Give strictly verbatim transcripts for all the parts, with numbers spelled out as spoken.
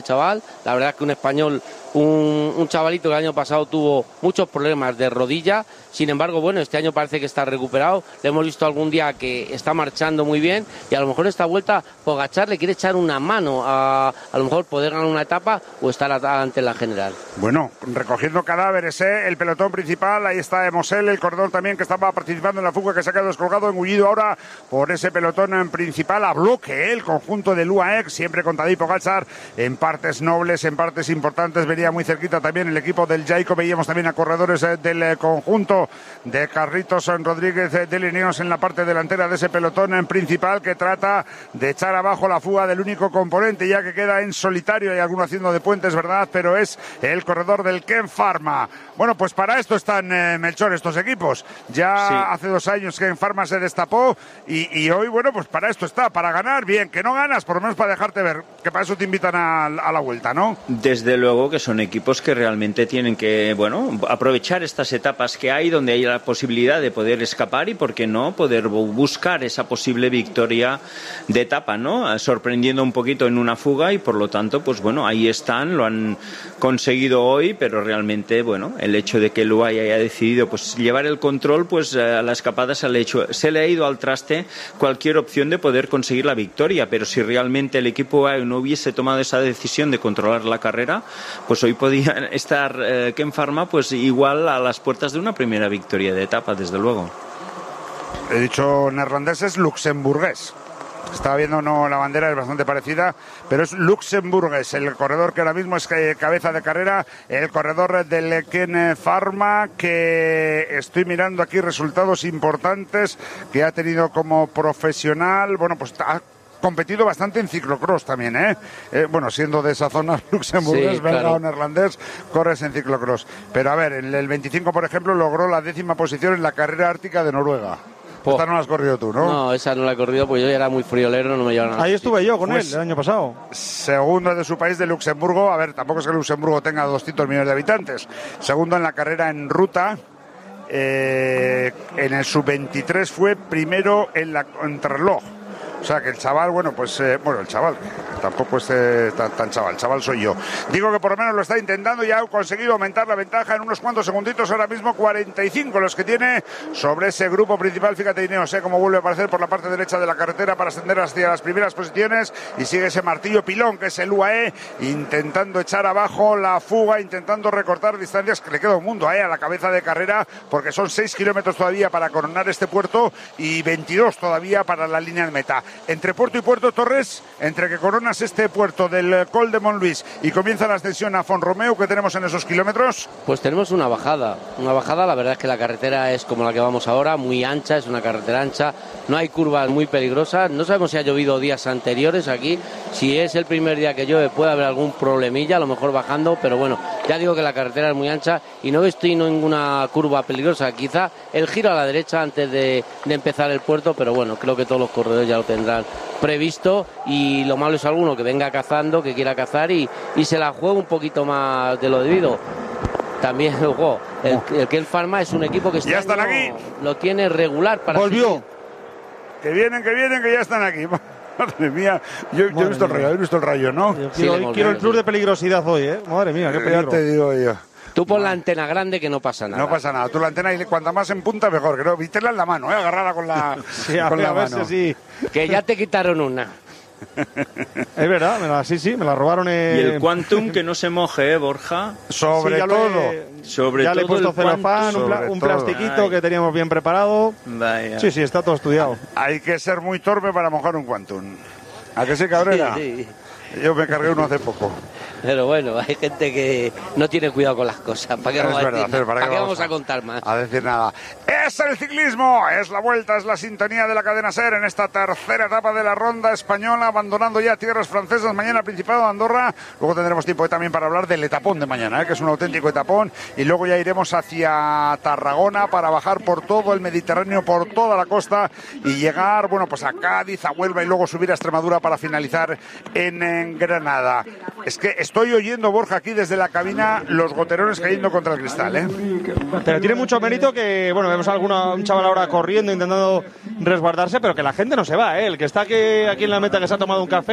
chaval, la verdad es que un español, un, un chavalito que el año pasado tuvo muchos problemas de rodilla, sin embargo, bueno, este año parece que está recuperado, le hemos visto algún día que está marchando muy bien y a lo mejor esta vuelta Pogačar le quiere echar una mano a a lo mejor poder ganar una etapa o estar ante la general. Bueno, recogiendo cadáveres, ¿eh? El pelotón principal, ahí está Mosel, el corredor también que estaba participando en la fuga, que se ha quedado descolgado, engullido ahora por ese pelotón en principal a bloque, ¿eh? El conjunto del U A E, siempre con Tadej Pogačar, en partes nobles, en partes importantes, venía muy cerquita también el equipo del Jayco, veíamos también a corredores eh, del eh, conjunto de Carlitos Rodríguez eh, de Lineos en la parte delantera de ese pelotón en principal, que trata de echar abajo la fuga del único componente, ya que queda en solitario, hay alguno haciendo de puentes, ¿verdad? Pero es el corredor del Ken Pharma. Bueno, pues para esto están, eh, Melchor, estos equipos. Ya sí. Hace dos años Ken Pharma se destapó y, y hoy, bueno, pues para esto está, para ganar, bien, que no ganas, por lo menos para dejarte ver, que para eso te invitan a, a la vuelta, ¿no? Desde luego que son equipos que realmente tienen que, bueno, aprovechar estas etapas que hay, donde hay la posibilidad de poder escapar y, ¿por qué no?, poder buscar esa posible victoria de etapa, ¿no? Sorprendiendo un poquito en una fuga y, por lo tanto, pues bueno, ahí están, lo han conseguido hoy, pero realmente, bueno, el hecho de que el U A E haya decidido pues llevar el control, pues a la escapada se le, ha hecho, se le ha ido al traste cualquier opción de poder conseguir la victoria, pero si realmente el equipo U A E no hubiese tomado esa decisión de controlar la carrera, pues hoy podía estar eh, Ken Pharma pues igual a las puertas de una primera victoria de etapa, desde luego. He dicho neerlandés, es luxemburgués. Estaba viendo, no, la bandera es bastante parecida, pero es luxemburgués, el corredor que ahora mismo es cabeza de carrera, el corredor del Ken Pharma, que estoy mirando aquí resultados importantes que ha tenido como profesional. Bueno, pues ha competido bastante en ciclocross también, ¿eh? eh bueno, siendo de esa zona luxemburgués, sí, belga claro. o neerlandés, corres en ciclocross. Pero a ver, en el veinticinco, por ejemplo, logró la décima posición en la carrera ártica de Noruega. Po. Esta no la has corrido tú, ¿no? No, esa no la he corrido porque yo era muy friolero, no me llevaron nada. Ahí estuve yo con pues, él el año pasado. Segundo de su país, de Luxemburgo. A ver, tampoco es que Luxemburgo tenga doscientos millones de habitantes. Segundo en la carrera en ruta. Eh, en el sub veintitrés fue primero en la contrarreloj. O sea que el chaval, bueno, pues, eh, bueno, el chaval, tampoco es eh, tan, tan chaval, el chaval soy yo. Digo que por lo menos lo está intentando y ha conseguido aumentar la ventaja en unos cuantos segunditos, ahora mismo cuarenta y cinco los que tiene sobre ese grupo principal. Fíjate, Ineos, eh, cómo vuelve a aparecer por la parte derecha de la carretera para ascender hacia las primeras posiciones y sigue ese martillo pilón que es el U A E, intentando echar abajo la fuga, intentando recortar distancias, que le queda un mundo eh, a la cabeza de carrera, porque son seis kilómetros todavía para coronar este puerto y veintidós todavía para la línea de meta. Entre puerto y puerto, Torres, entre que coronas este puerto del Col de Montluís y comienza la ascensión a Font-Romeu, ¿qué tenemos en esos kilómetros? Pues tenemos una bajada, una bajada, la verdad es que la carretera es como la que vamos ahora, muy ancha, es una carretera ancha, no hay curvas muy peligrosas, no sabemos si ha llovido días anteriores aquí, si es el primer día que llueve puede haber algún problemilla, a lo mejor bajando, pero bueno, ya digo que la carretera es muy ancha y no estoy en ninguna curva peligrosa, quizá el giro a la derecha antes de, de empezar el puerto, pero bueno, creo que todos los corredores ya lo tendrán previsto y lo malo es alguno que venga cazando, que quiera cazar y, y se la juegue un poquito más de lo debido. También ojo, el, el Ken Pharma es un equipo que ya están aquí. Lo tiene regular para volvió seguir. Que vienen, que vienen, que ya están aquí. Madre mía, yo, yo he visto el rayo, he visto el rayo, ¿no? Yo quiero, sí, quiero el plus de peligrosidad hoy, ¿eh? Madre mía, qué pedazo. Te digo yo. Tú pon la antena grande que no pasa nada. No pasa nada. Tú la antena y cuanto más en punta mejor. Que no, vítela en la mano, ¿eh? Agarrarla con la, sí, con a la ver mano. Si sí. Que ya te quitaron una. Es verdad, me la, sí, sí, me la robaron. Eh... Y el Quantum que no se moje, ¿eh, Borja? Sobre sí, todo. Le, sobre ya todo le he puesto celofán, un, pla, un plastiquito Ay. que teníamos bien preparado. Vaya. Sí, sí, está todo estudiado. Hay que ser muy torpe para mojar un Quantum. ¿A qué se Cabrera? Sí, sí. Yo me cargué uno hace poco. Pero bueno, hay gente que no tiene cuidado con las cosas. ¿Para qué, vamos, verdad, a, decir, ¿para ¿para qué vamos a contar más? A decir nada. Es el ciclismo, es la vuelta, es la sintonía de la cadena SER en esta tercera etapa de la ronda española, abandonando ya tierras francesas. Mañana Principado de Andorra. Luego tendremos tiempo también para hablar del etapón de mañana, ¿eh? que es un auténtico etapón. Y luego ya iremos hacia Tarragona para bajar por todo el Mediterráneo, por toda la costa y llegar, bueno, pues a Cádiz, a Huelva y luego subir a Extremadura para finalizar en, en Granada. Es que estoy oyendo, Borja, aquí desde la cabina los goterones cayendo contra el cristal, ¿eh? Pero tiene mucho mérito que, bueno, vemos a alguna, un chaval ahora corriendo, intentando resguardarse, pero que la gente no se va, ¿eh? El que está aquí, aquí en la meta, que se ha tomado un café,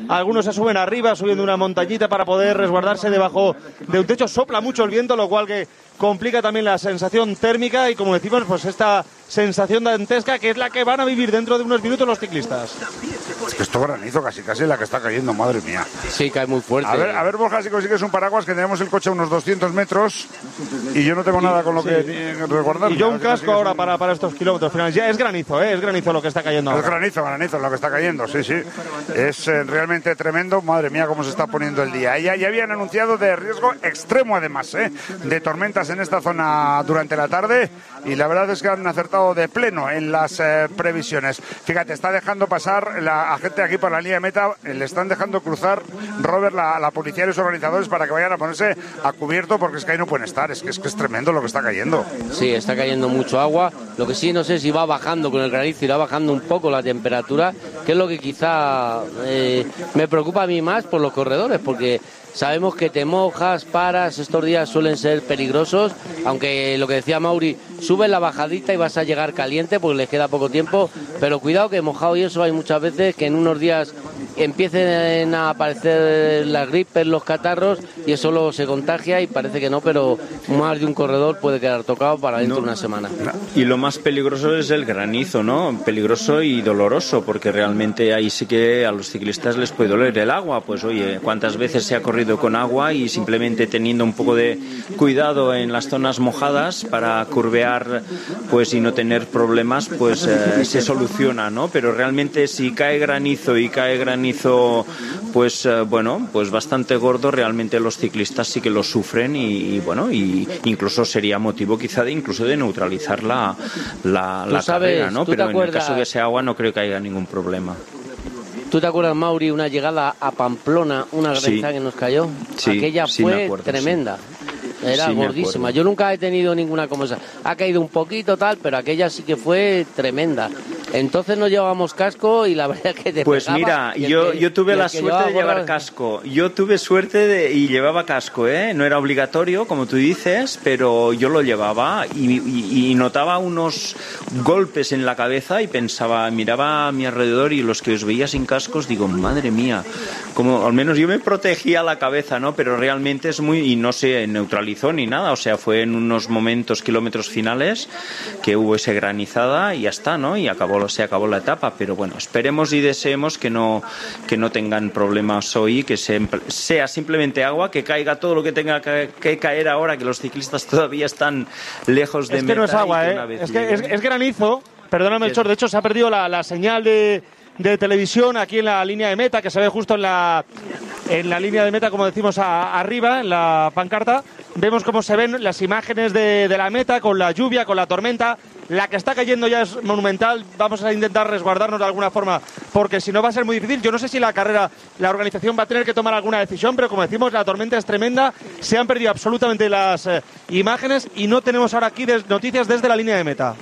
algunos se suben arriba, subiendo una montañita para poder resguardarse debajo de un techo. Sopla mucho el viento, lo cual que complica también la sensación térmica y, como decimos, pues esta sensación dantesca que es la que van a vivir dentro de unos minutos los ciclistas. Es que esto granizo casi casi la que está cayendo, madre mía. Sí, cae muy fuerte. A ver, a ver Borja, si consigues un paraguas, que tenemos el coche a unos doscientos metros y yo no tengo nada con lo sí. que recordar. Y yo un casco ahora un... para, para estos kilómetros finales. Ya es granizo, ¿eh? Es granizo lo que está cayendo ahora. Es granizo, granizo lo que está cayendo, sí, sí. Es eh, realmente tremendo. Madre mía, cómo se está poniendo el día. Ya, ya habían anunciado de riesgo extremo, además, ¿eh? de tormentas en esta zona durante la tarde, y la verdad es que han acertado de pleno en las eh, previsiones. Fíjate, está dejando pasar la gente aquí por la línea de meta, le están dejando cruzar, Robert, la, la policía y los organizadores para que vayan a ponerse a cubierto, porque es que ahí no pueden estar. Es que es, que es tremendo lo que está cayendo. Sí, está cayendo mucho agua. Lo que sí, no sé si va bajando con el granizo, irá bajando un poco la temperatura, que es lo que quizá eh, me preocupa a mí más por los corredores, porque sabemos que te mojas, paras, estos días suelen ser peligrosos, aunque lo que decía Mauri, subes la bajadita y vas a llegar caliente porque les queda poco tiempo, pero cuidado que mojado y eso hay muchas veces que en unos días empiecen a aparecer las gripes, los catarros, y eso luego se contagia y parece que no, pero más de un corredor puede quedar tocado para dentro no. de una semana. Y lo más peligroso es el granizo, ¿no? Peligroso y doloroso, porque realmente ahí sí que a los ciclistas les puede doler el agua. Pues oye, ¿cuántas veces se ha corrido con agua y simplemente teniendo un poco de cuidado en las zonas mojadas para curvear pues y no tener problemas, pues eh, se soluciona, ¿no? Pero realmente si cae granizo y cae granizo pues eh, bueno, pues bastante gordo, realmente los ciclistas sí que lo sufren y, y bueno, y incluso sería motivo quizá de incluso de neutralizar la, la, la sabes, carrera, ¿no? Pero en el caso de ese agua no creo que haya ningún problema. ¿Tú te acuerdas, Mauri, una llegada a Pamplona, una granizada sí. que nos cayó? Sí, Aquella sí, fue acuerdo, tremenda. Sí. Era sí, gordísima. Yo nunca he tenido ninguna como esa. Ha caído un poquito tal, pero aquella sí que fue tremenda. Entonces no llevábamos casco y la verdad que te Pues pegaba, mira, yo, que, yo tuve la suerte de llevar gorra... casco. Yo tuve suerte de, y llevaba casco, ¿eh? No era obligatorio, como tú dices, pero yo lo llevaba y, y, y notaba unos golpes en la cabeza y pensaba, miraba a mi alrededor y los que os veía sin cascos, digo, madre mía, como al menos yo me protegía la cabeza, ¿no? Pero realmente es muy, y no se neutralizó ni nada, o sea, fue en unos momentos, kilómetros finales, que hubo esa granizada y ya está, ¿no? Y acabó se acabó la etapa, pero bueno, esperemos y deseemos que no que no tengan problemas hoy, que se, sea simplemente agua, que caiga todo lo que tenga que, que caer ahora, que los ciclistas todavía están lejos de es meta. Que no es agua, ¿eh? Es que es, es granizo, perdóname, Melchor, de hecho se ha perdido la, la señal de, de televisión aquí en la línea de meta, que se ve justo en la en la línea de meta, como decimos a, arriba, en la pancarta. Vemos cómo se ven las imágenes de, de la meta, con la lluvia, con la tormenta. La que está cayendo ya es monumental. Vamos a intentar resguardarnos de alguna forma, porque si no va a ser muy difícil. Yo no sé si la carrera, la organización va a tener que tomar alguna decisión, pero como decimos, la tormenta es tremenda. Se han perdido absolutamente las eh, imágenes y no tenemos ahora aquí des- noticias desde la línea de meta.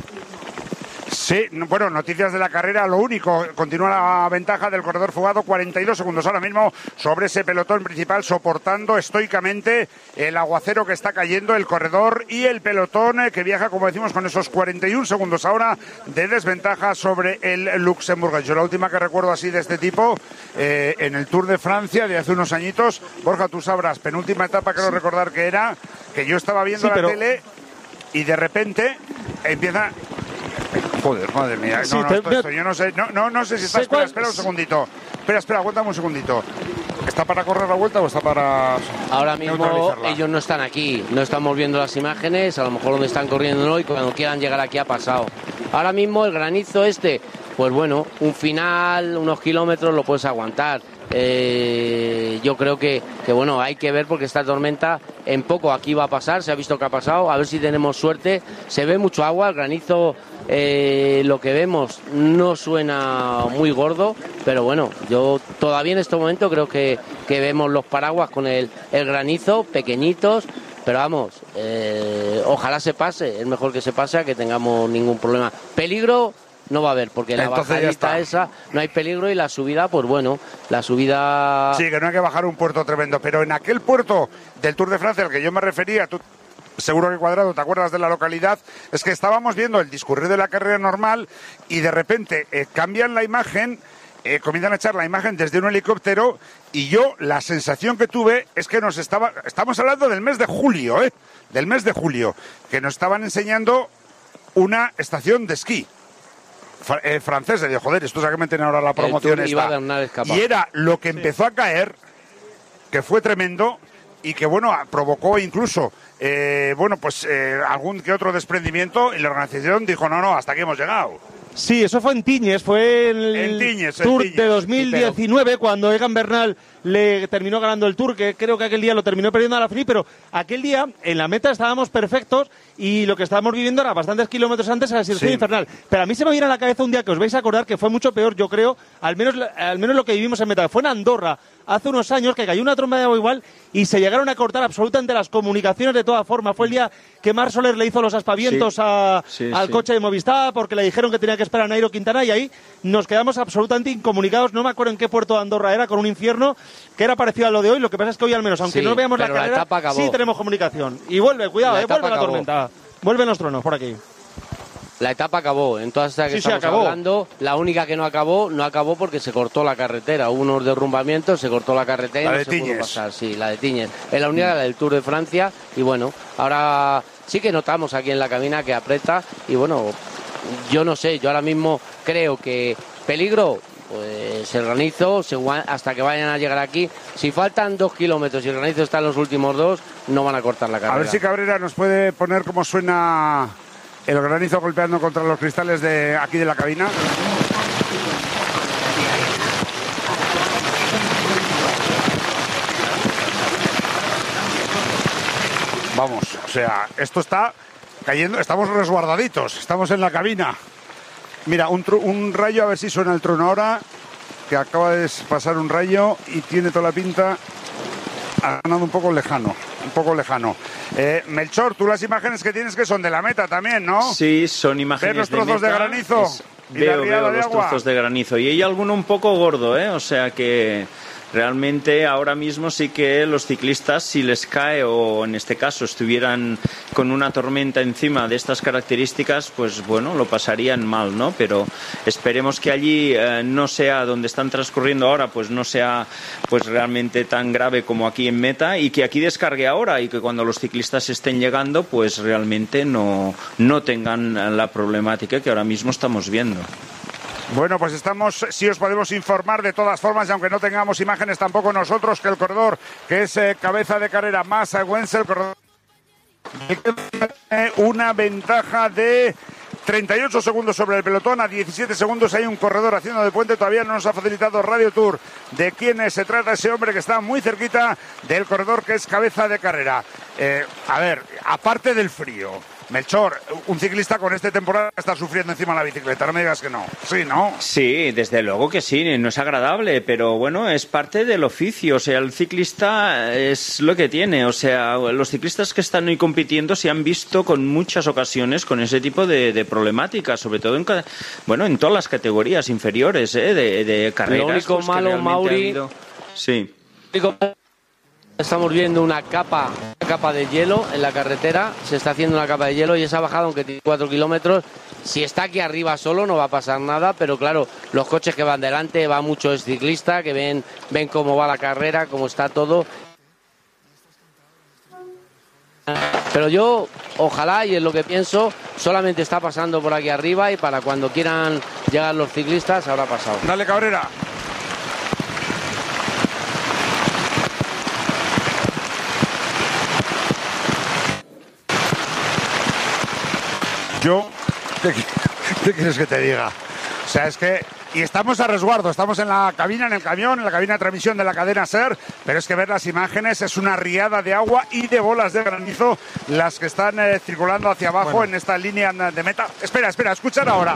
Sí, bueno, noticias de la carrera, lo único, continúa la ventaja del corredor fugado, cuarenta y dos segundos ahora mismo sobre ese pelotón principal, soportando estoicamente el aguacero que está cayendo, el corredor y el pelotón eh, que viaja, como decimos, con esos cuarenta y un segundos ahora de desventaja sobre el Luxemburgo. Yo la última que recuerdo así de este tipo, eh, en el Tour de Francia de hace unos añitos, Borja, tú sabrás, penúltima etapa, creo recordar que era, que yo estaba viendo sí, la pero... tele y de repente empieza... Joder, madre mía, no, sí, no, te... esto, esto, yo no sé, no, no, no sé si está, espera, cuál... espera un segundito, espera, espera, aguántame un segundito. ¿Está para correr la vuelta o está para ahora mismo ellos no están aquí, no estamos viendo las imágenes, a lo mejor donde están corriendo no, y cuando quieran llegar aquí ha pasado. Ahora mismo el granizo este, pues bueno, un final, unos kilómetros lo puedes aguantar. Eh, yo creo que, que bueno, hay que ver porque esta tormenta en poco aquí va a pasar, se ha visto que ha pasado, a ver si tenemos suerte. Se ve mucho agua, el granizo, eh, lo que vemos no suena muy gordo, pero bueno, yo todavía en este momento creo que, que vemos los paraguas con el, el granizo pequeñitos, pero vamos, eh, ojalá se pase, es mejor que se pase a que tengamos ningún problema. Peligro no va a haber, porque la Entonces bajadita esa no hay peligro, y la subida, pues bueno, la subida... Sí, que no hay que bajar un puerto tremendo, pero en aquel puerto del Tour de Francia al que yo me refería, tú seguro que Cuadrado, ¿te acuerdas de la localidad? Es que estábamos viendo el discurrir de la carrera normal y de repente eh, cambian la imagen eh, comienzan a echar la imagen desde un helicóptero y yo la sensación que tuve es que nos estaba, estamos hablando del mes de julio, ¿eh? Del mes de julio, que nos estaban enseñando una estación de esquí. Eh, francesa, digo, joder, esto es a que meten ahora la promoción esta. Y era lo que empezó a caer, que fue tremendo y que, bueno, provocó incluso, eh, bueno, pues eh, algún que otro desprendimiento y la organización dijo, no, no, hasta aquí hemos llegado. Sí, eso fue en Tiñes, fue el en Tiñes, Tour en Tiñes. de dos mil diecinueve, sí, pero... cuando Egan Bernal le terminó ganando el Tour, que creo que aquel día lo terminó perdiendo a la Philippe, pero aquel día en la meta estábamos perfectos y lo que estábamos viviendo era bastantes kilómetros antes a la situación sí. infernal. Pero a mí se me viene a la cabeza un día que os vais a acordar que fue mucho peor, yo creo, al menos, al menos lo que vivimos en meta. Fue en Andorra, hace unos años, que cayó una tromba de agua igual y se llegaron a cortar absolutamente las comunicaciones de toda forma. Fue el día que Marc Soler le hizo los aspavientos sí. a, sí, al sí. coche de Movistar porque le dijeron que tenía que esperar a Nairo Quintana y ahí nos quedamos absolutamente incomunicados. No me acuerdo en qué puerto de Andorra era, con un infierno que era parecido a lo de hoy. Lo que pasa es que hoy al menos, aunque sí, no veamos la carrera, la sí tenemos comunicación. Y vuelve, cuidado, la eh, vuelve la acabó. tormenta. Vuelven los truenos por aquí. La etapa acabó, en todas estas que sí, estamos hablando, la única que no acabó, no acabó porque se cortó la carretera. Hubo unos derrumbamientos, se cortó la carretera la y no se Tiñes. pudo pasar. Sí, la de Tiñes. Es la única, la del Tour de Francia. Y bueno, ahora sí que notamos aquí en la cabina que aprieta. Y bueno, yo no sé, yo ahora mismo creo que peligro, pues el granizo, hasta que vayan a llegar aquí. Si faltan dos kilómetros y el granizo está en los últimos dos, no van a cortar la carrera. A ver si Cabrera nos puede poner cómo suena el granizo golpeando contra los cristales de aquí de la cabina. Vamos, o sea, esto está cayendo, estamos resguardaditos, estamos en la cabina. Mira, un, un rayo, a ver si suena el trueno ahora, que acaba de pasar un rayo y tiene toda la pinta, ha ganado un poco lejano, un poco lejano. Eh, Melchor, tú las imágenes que tienes que son de la meta también, ¿no? Sí, son imágenes de meta. ¿Ves los trozos de, de granizo? Es, y veo, veo los agua? trozos de granizo. Y hay alguno un poco gordo, ¿eh? O sea que realmente ahora mismo sí que los ciclistas, si les cae o en este caso estuvieran con una tormenta encima de estas características, pues bueno, lo pasarían mal, ¿no? Pero esperemos que allí eh, no sea donde están transcurriendo ahora, pues no sea pues realmente tan grave como aquí en meta y que aquí descargue ahora y que cuando los ciclistas estén llegando, pues realmente no, no tengan la problemática que ahora mismo estamos viendo. Bueno, pues estamos, si os podemos informar de todas formas, y aunque no tengamos imágenes tampoco nosotros, que el corredor, que es eh, cabeza de carrera, Massa Wenzel, el corredor, tiene una ventaja de treinta y ocho segundos sobre el pelotón, a diecisiete segundos hay un corredor haciendo de puente. Todavía no nos ha facilitado Radio Tour de quién se trata ese hombre que está muy cerquita del corredor, que es cabeza de carrera. Eh, a ver, aparte del frío, Melchor, un ciclista con esta temporada está sufriendo encima de la bicicleta, no me digas que no. Sí, ¿no? Sí, desde luego que sí, no es agradable, pero bueno, es parte del oficio. O sea, el ciclista es lo que tiene. O sea, los ciclistas que están hoy compitiendo se han visto con muchas ocasiones con ese tipo de, de problemáticas, sobre todo en, bueno, en todas las categorías inferiores, ¿eh? de, de carreras. Lo único pues, malo, Mauri... habido... Sí. Estamos viendo una capa, una capa de hielo en la carretera, se está haciendo una capa de hielo y esa bajada, aunque tiene cuatro kilómetros, si está aquí arriba solo no va a pasar nada, pero claro, los coches que van delante, va mucho ciclista, que ven, ven cómo va la carrera, cómo está todo. Pero yo, ojalá, y es lo que pienso, solamente está pasando por aquí arriba y para cuando quieran llegar los ciclistas habrá pasado. Dale, Cabrera. Yo, ¿qué, ¿qué quieres que te diga? O sea, es que... Y estamos a resguardo, estamos en la cabina, en el camión, en la cabina de transmisión de la cadena SER, pero es que ver las imágenes es una riada de agua y de bolas de granizo las que están eh, circulando hacia abajo bueno. en esta línea de meta. Espera, espera, escuchar ahora.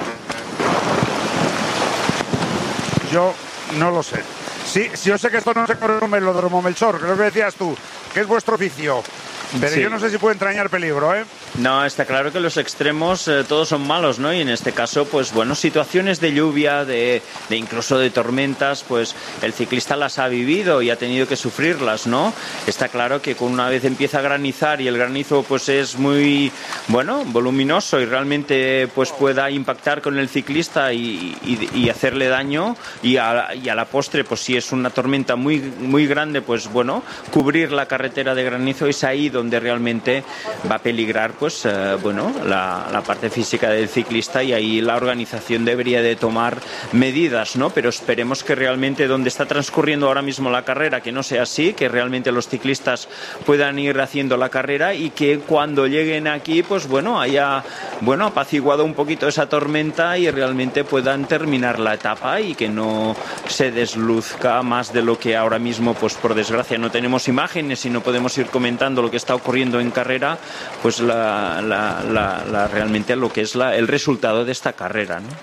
Yo no lo sé. Sí, sí, yo sé que esto no se corre en un velódromo, Melchor, que es lo que decías tú, que es vuestro oficio, pero sí. yo no sé si puede entrañar peligro, ¿eh? No, está claro que los extremos eh, todos son malos, ¿no? Y en este caso, pues bueno, situaciones de lluvia, de, de incluso de tormentas, pues el ciclista las ha vivido y ha tenido que sufrirlas, ¿no? Está claro que con una vez empieza a granizar y el granizo pues es muy, bueno, voluminoso y realmente pues pueda impactar con el ciclista y, y, y hacerle daño, y a, y a la postre, pues si es una tormenta muy, muy grande, pues bueno, cubrir la carretera de granizo es ahí donde realmente va a peligrar, pues pues eh, bueno, la, la parte física del ciclista, y ahí la organización debería de tomar medidas, ¿no? Pero esperemos que realmente donde está transcurriendo ahora mismo la carrera, que no sea así, que realmente los ciclistas puedan ir haciendo la carrera y que cuando lleguen aquí, pues bueno, haya, bueno, apaciguado un poquito esa tormenta y realmente puedan terminar la etapa y que no se desluzca más de lo que ahora mismo, pues por desgracia no tenemos imágenes y no podemos ir comentando lo que está ocurriendo en carrera, pues la La, la, la, la, realmente lo que es la, el resultado de esta carrera, ¿no?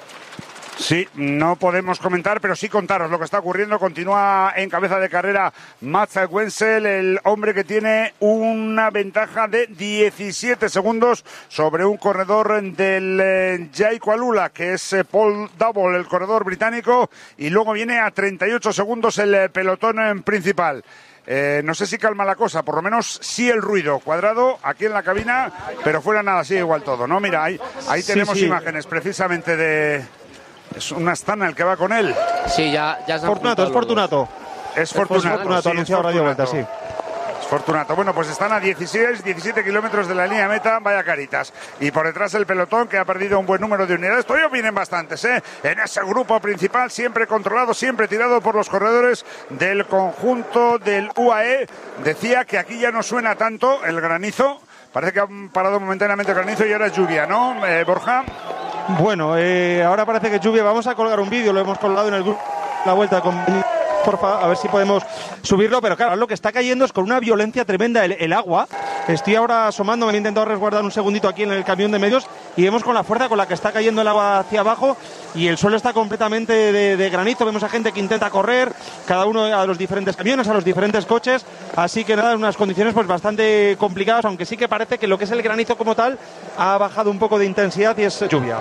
Sí, no podemos comentar, pero sí contaros lo que está ocurriendo. Continúa en cabeza de carrera Mats Wenzel, el hombre que tiene una ventaja de diecisiete segundos sobre un corredor del eh, Jayco Alula, que es eh, Paul Double, el corredor británico, y luego viene a treinta y ocho segundos el eh, pelotón eh, principal. Eh, no sé si calma la cosa, por lo menos sí el ruido. Cuadrado aquí en la cabina, pero fuera nada, sigue igual todo, ¿no? Mira, ahí, ahí tenemos sí, sí. imágenes precisamente de... Es una Astana el que va con él. Sí, ya, ya se Fortunato, es Fortunato. Es Fortunato. Es Fortunato, sí, anunciado Radio Vuelta, sí. Fortunato. Bueno, pues están a dieciséis, diecisiete kilómetros de la línea de meta, vaya caritas. Y por detrás el pelotón, que ha perdido un buen número de unidades. Todavía vienen bastantes, ¿eh? En ese grupo principal, siempre controlado, siempre tirado por los corredores del conjunto del U A E. Decía que aquí ya no suena tanto el granizo. Parece que han parado momentáneamente el granizo y ahora es lluvia, ¿no, eh, Borja? Bueno, eh, ahora parece que es lluvia. Vamos a colgar un vídeo, lo hemos colgado en el grupo La Vuelta con... Porfa, a ver si podemos subirlo, pero claro, lo que está cayendo es con una violencia tremenda el, el agua. Estoy ahora asomando, me he intentado resguardar un segundito aquí en el camión de medios y vemos con la fuerza con la que está cayendo el agua hacia abajo y el suelo está completamente de, de granizo. Vemos a gente que intenta correr, cada uno a los diferentes camiones, a los diferentes coches, así que nada, en unas condiciones pues bastante complicadas, aunque sí que parece que lo que es el granizo como tal ha bajado un poco de intensidad y es lluvia.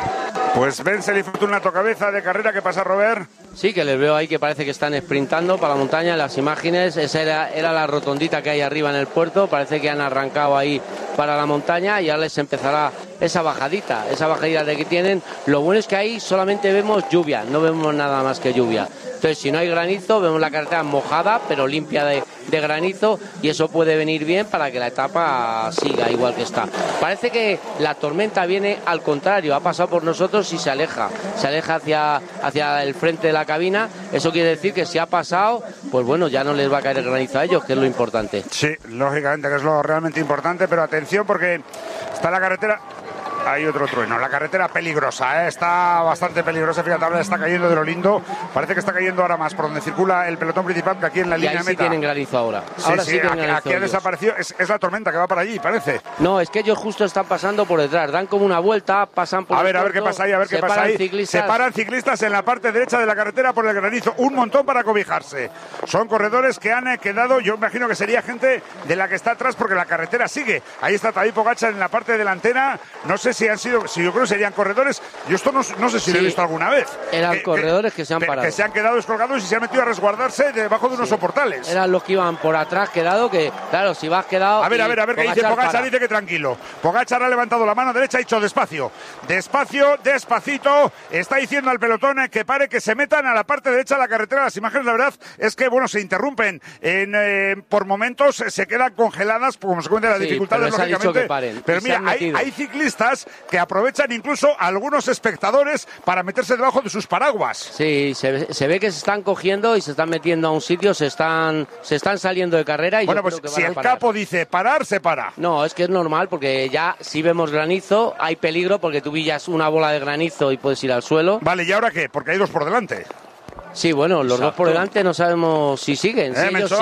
Pues Wenzel y Fortunato, cabeza de carrera. ¿Qué pasa, Robert? Sí, que les veo ahí que parece que están sprintando para la montaña. Las imágenes, esa era, era la rotondita que hay arriba en el puerto. Parece que han arrancado ahí para la montaña y ya les empezará esa bajadita, esa bajadita de que tienen. Lo bueno es que ahí solamente vemos lluvia, no vemos nada más que lluvia. Entonces, si no hay granizo, vemos la carretera mojada, pero limpia de, de granizo, y eso puede venir bien para que la etapa siga igual que está. Parece que la tormenta viene al contrario, ha pasado por nosotros y se aleja, se aleja hacia, hacia el frente de la cabina. Eso quiere decir que si ha pasado, pues bueno, ya no les va a caer el granizo a ellos, que es lo importante. Sí, lógicamente que es lo realmente importante, pero atención porque está la carretera... Hay otro trueno, la carretera peligrosa, ¿eh? Está bastante peligrosa, fíjate, ahora está cayendo de lo lindo, parece que está cayendo ahora más por donde circula el pelotón principal que aquí en la y línea ahí meta. Sí tienen granizo ahora, sí, ahora sí, sí tienen aquí, granizo aquí ha desaparecido, es, es la tormenta que va para allí, parece. No, es que ellos justo están pasando por detrás, dan como una vuelta, pasan por A ver, el a ver qué pasa ahí, a ver qué pasa ahí. Ciclistas. Se paran ciclistas en la parte derecha de la carretera por el granizo, un montón para cobijarse. Son corredores que han quedado, yo imagino que sería gente de la que está atrás porque la carretera sigue. Ahí está Tadej Pogačar en la parte delantera, no sé si han sido, si yo creo que serían corredores. Yo esto no, no sé si sí, lo he visto alguna vez. Eran que, corredores que, que se han que, parado. Que se han quedado descolgados y se han metido a resguardarse debajo de unos sí. soportales. Eran los que iban por atrás, quedado que, claro, si vas quedado... A ver, a ver, a ver, qué dice Pogačar, dice que tranquilo. Pogačar ha levantado la mano derecha, ha dicho despacio. Despacio, despacito. Está diciendo al pelotón que pare, que se metan a la parte derecha de la carretera. Las imágenes, la verdad, es que, bueno, se interrumpen. En, eh, por momentos se quedan congeladas, como se cuentan las sí, dificultades, pero lógicamente. Que paren. Pero mira, hay, hay ciclistas que aprovechan incluso algunos espectadores para meterse debajo de sus paraguas. Sí, se, se ve que se están cogiendo y se están metiendo a un sitio, se están se están saliendo de carrera y bueno, yo pues creo que si van el a parar. capo dice parar, se para. No, es que es normal porque ya si vemos granizo hay peligro porque tú pillas una bola de granizo y puedes ir al suelo. Vale, ¿y ahora qué? Porque hay dos por delante. Sí, bueno, los Exacto. dos por delante no sabemos si siguen. Si ¿Eh, ellos Melchor? siguen,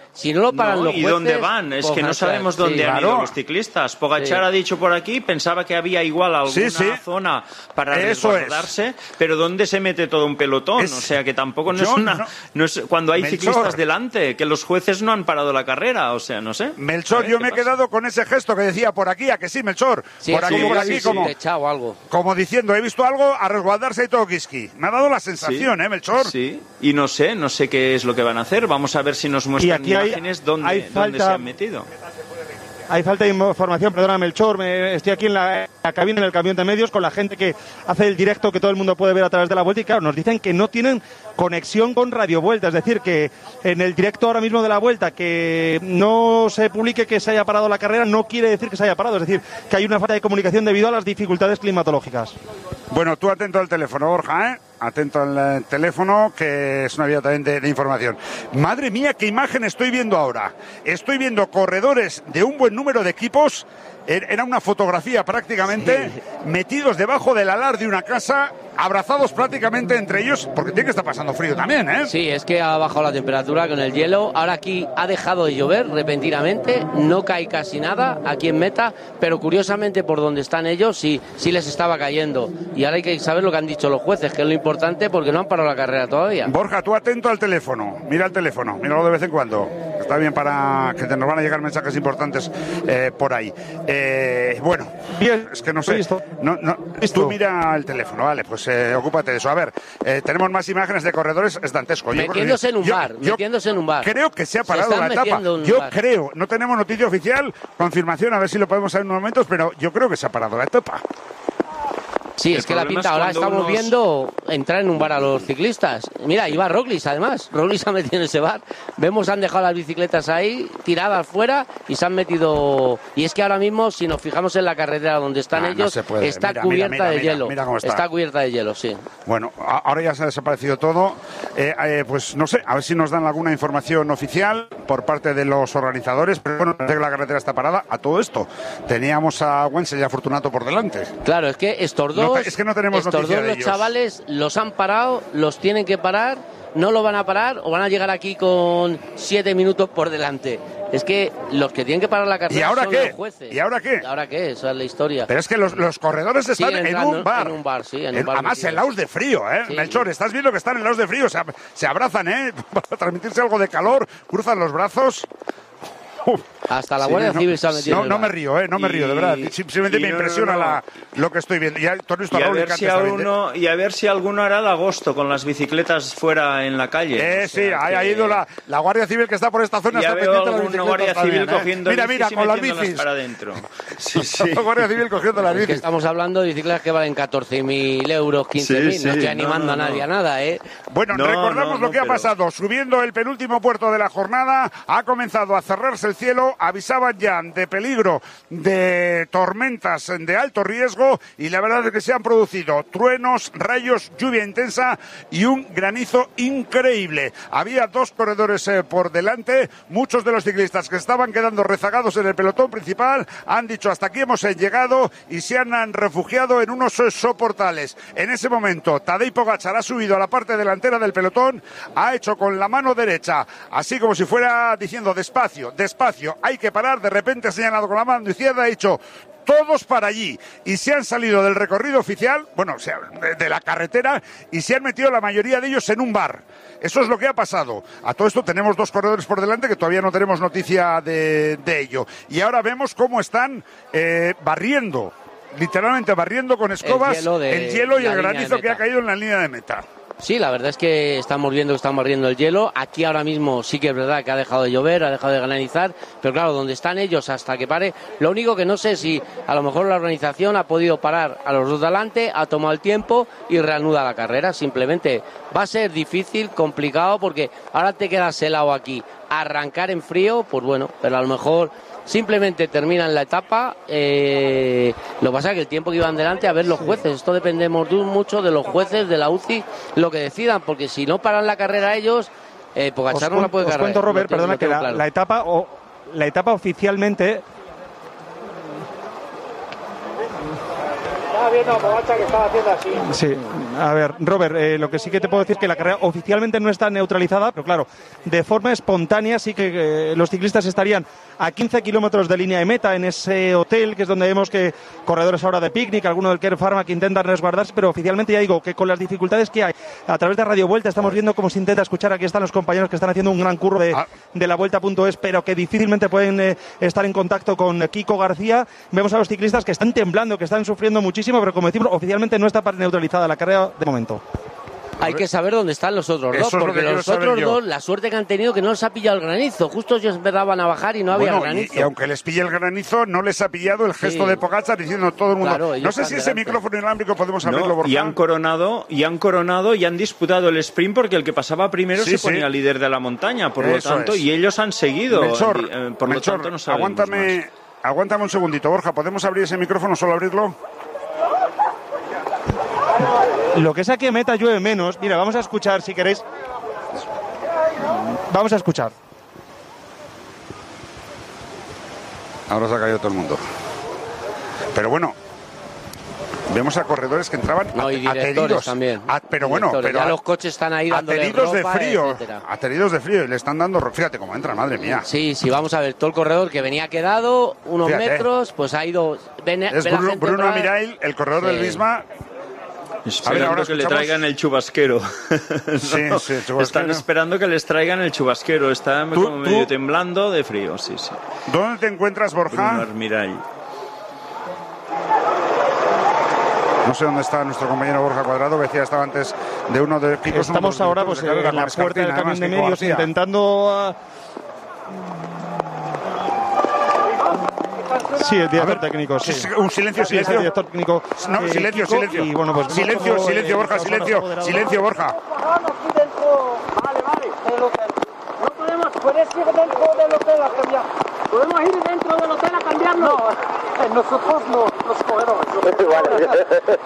Si no lo paran no, los jueces... ¿Y dónde van? Es que no sabemos dónde sí, han claro. ido los ciclistas. Pogačar Sí. ha dicho por aquí, pensaba que había igual alguna Sí, sí. zona para Eso resguardarse, pero ¿dónde se mete todo un pelotón? Es- O sea, que tampoco no Yo es una... no- No es, cuando hay Melchor. ciclistas delante, que los jueces no han parado la carrera, o sea, no sé. Melchor, A ver, yo ¿qué me he pasa? quedado con ese gesto que decía por aquí, a que sí, Melchor. Sí, por es aquí, como por casi aquí, sí, como, techado o algo. como diciendo, he visto algo, a resguardarse y todo Kiski. Me ha dado la sensación, Sí, ¿eh, Melchor? Sí, y no sé, no sé qué es lo que van a hacer. Vamos a ver si nos muestran aquí hay- imágenes dónde, hay dónde falta- se han metido. Hay falta de información, perdona Melchor, me, estoy aquí en la, la cabina, en el camión de medios, con la gente que hace el directo que todo el mundo puede ver a través de la Vuelta y claro, nos dicen que no tienen conexión con Radio Vuelta, es decir, que en el directo ahora mismo de la Vuelta que no se publique que se haya parado la carrera no quiere decir que se haya parado, es decir, que hay una falta de comunicación debido a las dificultades climatológicas. Bueno, tú atento al teléfono, Borja, ¿eh? Atento al eh, teléfono, que es una vía también de, de información. Madre mía, qué imagen estoy viendo ahora. Estoy viendo corredores de un buen número de equipos. Er- Era una fotografía prácticamente, Sí. metidos debajo del alar de una casa, abrazados prácticamente entre ellos, porque tiene que estar pasando frío también, ¿eh? Sí, es que ha bajado la temperatura con el hielo. Ahora aquí ha dejado de llover repentinamente, no cae casi nada aquí en meta, pero curiosamente por donde están ellos sí, sí les estaba cayendo. Y ahora hay que saber lo que han dicho los jueces, que es lo importante porque no han parado la carrera todavía. Borja, tú atento al teléfono. Mira el teléfono, míralo de vez en cuando. Está bien para que te nos van a llegar mensajes importantes eh, por ahí. Eh, bueno, Bien, es que no sé. listo. No, no, Listo. tú mira el teléfono, vale, pues eh, ocúpate de eso. A ver, eh, tenemos más imágenes de corredores, es dantesco. Yo creo que- Metiéndose en un yo- bar, yo metiéndose en un bar. Creo que se ha Se parado están la etapa. metiendo en un Yo bar. creo, no tenemos noticia oficial, confirmación, a ver si lo podemos saber en unos momentos, pero yo creo que se ha parado la etapa. Sí, El es que la problema pinta es ahora cuando estamos unos- viendo entrar en un bar a los ciclistas. Mira, iba Roglic además. Roglic se ha metido en ese bar. Vemos han dejado las bicicletas ahí, tiradas fuera y se han metido. Y es que ahora mismo, si nos fijamos en la carretera donde están Ah, no ellos, se puede. está Mira, cubierta mira, mira, de mira, hielo. mira cómo está. cubierta de hielo, sí. Bueno, a- ahora ya se ha desaparecido todo. Eh, eh, pues no sé, a ver si nos dan alguna información oficial por parte de los organizadores. Pero bueno, desde que la carretera está parada, a todo esto teníamos a Wenzel y a Fortunato por delante. Claro, es que estos No dos, te- es que no tenemos estos noticia dos de los ellos. chavales los han parado, los tienen que parar, no lo van a parar o van a llegar aquí con siete minutos por delante. Es que los que tienen que parar la carrera ¿Y ahora son qué? los jueces. ¿Y ahora qué? ¿Y ahora qué? Esa es la historia. Pero es que los, los corredores están Siguen en entrando un bar. en un bar, sí, en un En- bar Además, metidos. helados de frío, ¿eh? Sí. Melchor, estás viendo que están helados de frío. Se, ab- se abrazan, ¿eh? Para transmitirse algo de calor. Cruzan los brazos. Uf. Hasta la Sí, Guardia no, Civil se ha metido No, en el no me bar. río, ¿eh? No me Y- río, de verdad. Simplemente y me no, impresiona no, no. La, lo que estoy viendo. Ya, tú has visto Y a a, Raúl ver que si antes también, ¿eh? alguno, y a ver si alguno hará el agosto con las bicicletas fuera en la calle. Eh, O sí, sea ahí ha que- ido la, la Guardia Civil que está por esta zona. Ya Está veo pendiente de las alguna bicicletas Guardia Civil también, ¿eh? cogiendo Mira, bicis mira, y con las metiéndolas bicis. para adentro. Sí, sí. La Guardia Civil cogiendo las Es que bicis. estamos hablando de bicicletas que valen catorce mil euros, quince mil. Sí, no sí, estoy no, animando no, a nadie no. a nada, ¿eh? Bueno, No, recordamos no, lo que no, ha pero- pasado. Subiendo el penúltimo puerto de la jornada, ha comenzado a cerrarse el cielo. Avisaban ya de peligro de tormentas de alto riesgo y la verdad es que se han producido truenos, rayos, lluvia intensa y un granizo increíble. Había dos corredores eh, por delante. Muchos de los ciclistas que estaban quedando rezagados en el pelotón principal han dicho hasta aquí hemos eh, llegado y se han, han refugiado en unos eh, soportales. En ese momento, Tadej Pogačar ha subido a la parte delantera del pelotón, ha hecho con la mano derecha, así como si fuera diciendo despacio, despacio, hay que parar. De repente ha señalado con la mano izquierda, ha dicho todos para allí, y se han salido del recorrido oficial, bueno, o sea, de, de la carretera, y se han metido la mayoría de ellos en un bar. Eso es lo que ha pasado. A todo esto tenemos dos corredores por delante que todavía no tenemos noticia de, de ello. Y ahora vemos cómo están eh, barriendo, literalmente barriendo con escobas el hielo hielo, de el hielo y la el línea de granizo que meta. ha caído en la línea de meta. Sí, la verdad es que estamos viendo que estamos barriendo el hielo. Aquí ahora mismo sí que es verdad que ha dejado de llover, ha dejado de granizar, pero claro, donde están ellos hasta que pare, lo único que no sé si a lo mejor la organización ha podido parar a los dos de adelante, ha tomado el tiempo y reanuda la carrera. Simplemente va a ser difícil, complicado, porque ahora te quedas helado aquí. Arrancar en frío, pues bueno, pero a lo mejor simplemente terminan la etapa. Eh, lo que pasa es que el tiempo que iban delante, a ver los jueces, esto dependemos de- mucho de los jueces de la U C I, lo que decidan, porque si no paran la carrera ellos, eh, Pogačar Os, no la puede os cargar. cuento, Robert, Lo tengo- perdona, lo que tengo la, claro. la etapa o la etapa oficialmente. Estaba viendo a Pogačar que estaba haciendo así. Sí, a ver, Robert, eh, lo que sí que te puedo decir es que la carrera oficialmente no está neutralizada, pero claro, de forma espontánea sí que eh, los ciclistas estarían a quince kilómetros de línea de meta en ese hotel, que es donde vemos que corredores ahora de picnic, algunos del Care Pharma que intentan resguardarse, pero oficialmente ya digo que con las dificultades que hay a través de Radio Vuelta estamos viendo cómo se intenta escuchar. Aquí están los compañeros que están haciendo un gran curro de, de la Vuelta.es, pero que difícilmente pueden eh, estar en contacto con Kiko García. Vemos a los ciclistas que están temblando, que están sufriendo muchísimo, pero como decimos, oficialmente no está neutralizada la carrera de momento. Hay que saber dónde están los otros dos, porque los otros dos, la suerte que han tenido que no les ha pillado el granizo. Justo ellos empezaban a bajar y no bueno, había granizo. Y, y aunque les pille el granizo, no les ha pillado el gesto sí. de Pogačar diciendo todo el mundo. Claro, no sé si ese delante. Micrófono inalámbrico podemos abrirlo, no, Borja. Y han coronado, y han coronado y han disputado el sprint porque el que pasaba primero sí, se ponía sí. líder de la montaña, por Eso lo tanto, es. y ellos han seguido. Melchor, eh, por Melchor, lo tanto, no sabemos aguántame, más. aguántame un segundito, Borja. ¿Podemos abrir ese micrófono, solo abrirlo? Lo que es aquí en meta llueve menos. Mira, vamos a escuchar si queréis. Vamos a escuchar. Ahora se ha caído todo el mundo. Pero bueno, vemos a corredores que entraban no, y ateridos también. A, pero bueno, pero ya los coches están ahí dándole ateridos de ropa, frío, etcétera. ateridos de frío y le están dando, fíjate cómo entra, madre mía. Sí, sí, vamos a ver, todo el corredor que venía quedado unos fíjate. metros, pues ha ido. Ven, es ven Bruno, Bruno Amirail, el corredor sí. del Visma. Esperando a ver, ahora que escuchamos... le traigan el chubasquero. no, sí, sí, chubasquero. Están esperando que les traigan el chubasquero. Está ¿Tú, como medio tú? temblando de frío, sí, sí. ¿Dónde te encuentras, Borja? Bruno Amirail. No sé dónde está nuestro compañero Borja Cuadrado, que decía estaba antes de uno de Kiko. Estamos uno ahora pues, en la puerta del camión de medios García. intentando... Uh... Sí, el director ver, técnico, sí. Un silencio, sí, silencio. El director técnico. No, eh, silencio, Kiko, silencio. Y, bueno, pues, silencio, como, silencio, eh, Borja, silencio. Silencio, Borja. Aquí dentro, vale, vale, el hotel. No podemos, puedes ir dentro del hotel a cambiar. ¿Podemos ir dentro del hotel a cambiarlo? No, nosotros no, los corredores. Vale.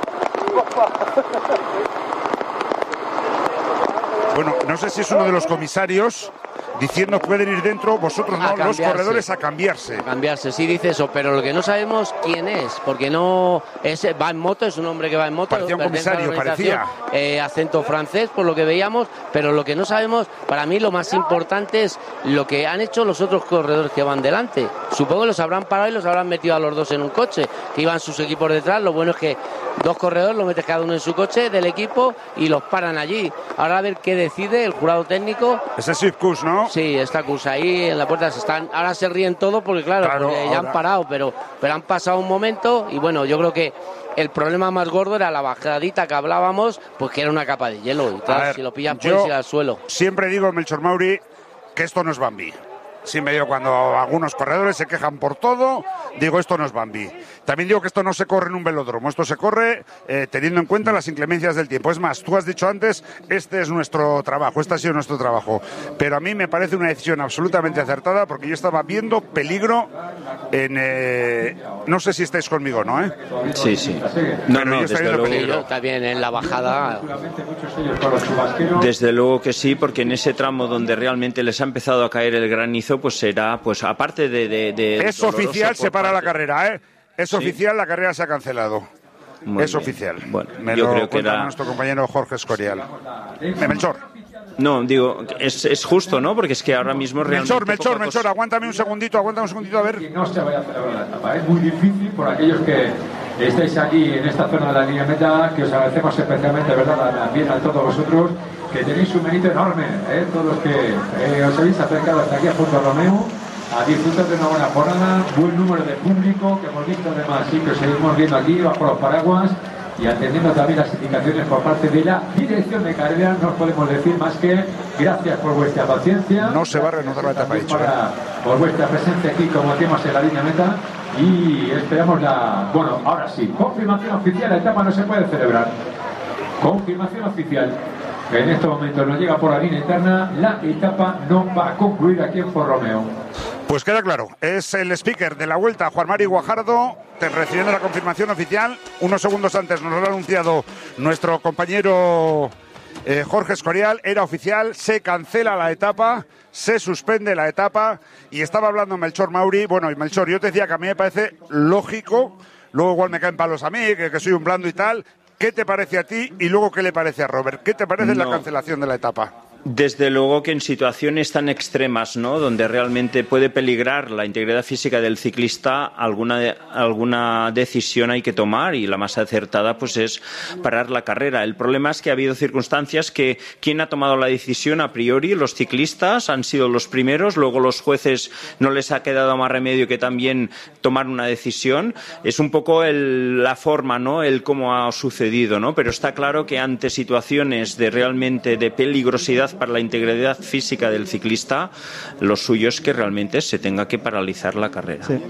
Bueno, no sé si es uno de los comisarios diciendo pueden ir dentro, vosotros no, los corredores a cambiarse. A cambiarse, sí dice eso, pero lo que no sabemos quién es, porque no es, va en moto, es un hombre que va en moto. Parecía un comisario, parecía. Eh, acento francés, por lo que veíamos, pero lo que no sabemos, para mí lo más importante es lo que han hecho los otros corredores que van delante. Supongo que los habrán parado y los habrán metido a los dos en un coche, que iban sus equipos detrás. Lo bueno es que dos corredores los metes cada uno en su coche del equipo y los paran allí. Ahora a ver qué decide el jurado técnico. Ese es Sipkus, ¿no? Sí, está Kus ahí en la puerta. Se están, ahora se ríen todos porque claro, claro porque ya ahora. han parado, pero, pero han pasado un momento y bueno, yo creo que el problema más gordo era la bajadita que hablábamos, pues que era una capa de hielo y claro, ver, si lo pillas puedes ir al suelo. Siempre digo, Melchor Mauri, que esto no es Bambi. Siempre digo, cuando algunos corredores se quejan por todo, digo, esto no es Bambi. También digo que esto no se corre en un velódromo, esto se corre eh, teniendo en cuenta las inclemencias del tiempo. Es más, tú has dicho antes, este es nuestro trabajo, este ha sido nuestro trabajo. Pero a mí me parece una decisión absolutamente acertada porque yo estaba viendo peligro en... Eh, no sé si estáis conmigo, ¿no? ¿Eh? Sí, sí. No, no, desde luego. Peligro. También en la bajada. Desde luego que sí, porque en ese tramo donde realmente les ha empezado a caer el granizo, pues será, pues aparte de... de, de es oficial, se para parte. la carrera, ¿eh? Es ¿Sí? oficial, la carrera se ha cancelado. Muy es bien. oficial. Bueno, Me yo lo creo que era... nuestro compañero Jorge Escorial. Melchor. No, digo, es, es justo, ¿no? Porque es que ahora mismo realmente... Melchor, Melchor, Melchor, cosa... aguántame un segundito, aguántame un segundito, a ver. Que no se vaya a celebrar la etapa. Es muy difícil por aquellos que estáis aquí en esta zona de la línea meta, que os agradecemos especialmente, ¿verdad?, también a todos vosotros, que tenéis un mérito enorme, ¿eh? Todos los que eh, os habéis acercado hasta aquí a Punto Romeo, a disfrutar de una buena jornada, buen número de público, que hemos visto además, sí, que os seguimos viendo aquí bajo los paraguas, y atendiendo también las indicaciones por parte de la dirección de carrera. No os podemos decir más que gracias por vuestra paciencia. No se va a reanudar la etapa, dicho, para, por vuestra presencia aquí, como decimos, en la línea meta, y esperamos la... Bueno, ahora sí, confirmación oficial, la etapa no se puede celebrar. Confirmación oficial. En este momento nos llega por la línea interna, la etapa no va a concluir aquí en Foro Romeo. Pues queda claro, es el speaker de la Vuelta, Juan Mari Guajardo, recibiendo la confirmación oficial. Unos segundos antes nos lo ha anunciado nuestro compañero eh, Jorge Escorial, era oficial, se cancela la etapa, se suspende la etapa, y estaba hablando Melchor Mauri. Bueno, y Melchor, yo te decía que a mí me parece lógico, luego igual me caen palos a mí, que, que soy un blando y tal, ¿Qué te parece a ti y luego qué le parece a Robert? ¿Qué te parece no. la cancelación de la etapa? Desde luego que en situaciones tan extremas, ¿no?, donde realmente puede peligrar la integridad física del ciclista, alguna, alguna decisión hay que tomar, y la más acertada pues es parar la carrera. El problema es que ha habido circunstancias que quien ha tomado la decisión a priori, los ciclistas, han sido los primeros, luego los jueces no les ha quedado más remedio que también tomar una decisión. Es un poco el, la forma, ¿no?, el cómo ha sucedido, ¿no? Pero está claro que ante situaciones de realmente de peligrosidad para la integridad física del ciclista, lo suyo es que realmente se tenga que paralizar la carrera. Sí.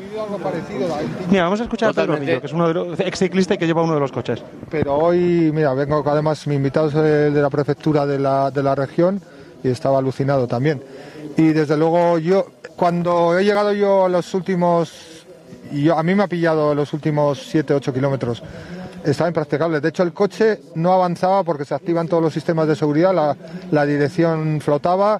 Mira, vamos a escuchar Totalmente. a Pedro Rillo, que es uno de los ex ciclista y que lleva uno de los coches. Pero hoy, mira, vengo además, mi invitado es de la prefectura de la, de la región y estaba alucinado también. Y desde luego yo, cuando he llegado yo a los últimos, yo, a mí me ha pillado los últimos siete ocho kilómetros. Estaba impracticable. De hecho, el coche no avanzaba porque se activan todos los sistemas de seguridad, la, la dirección flotaba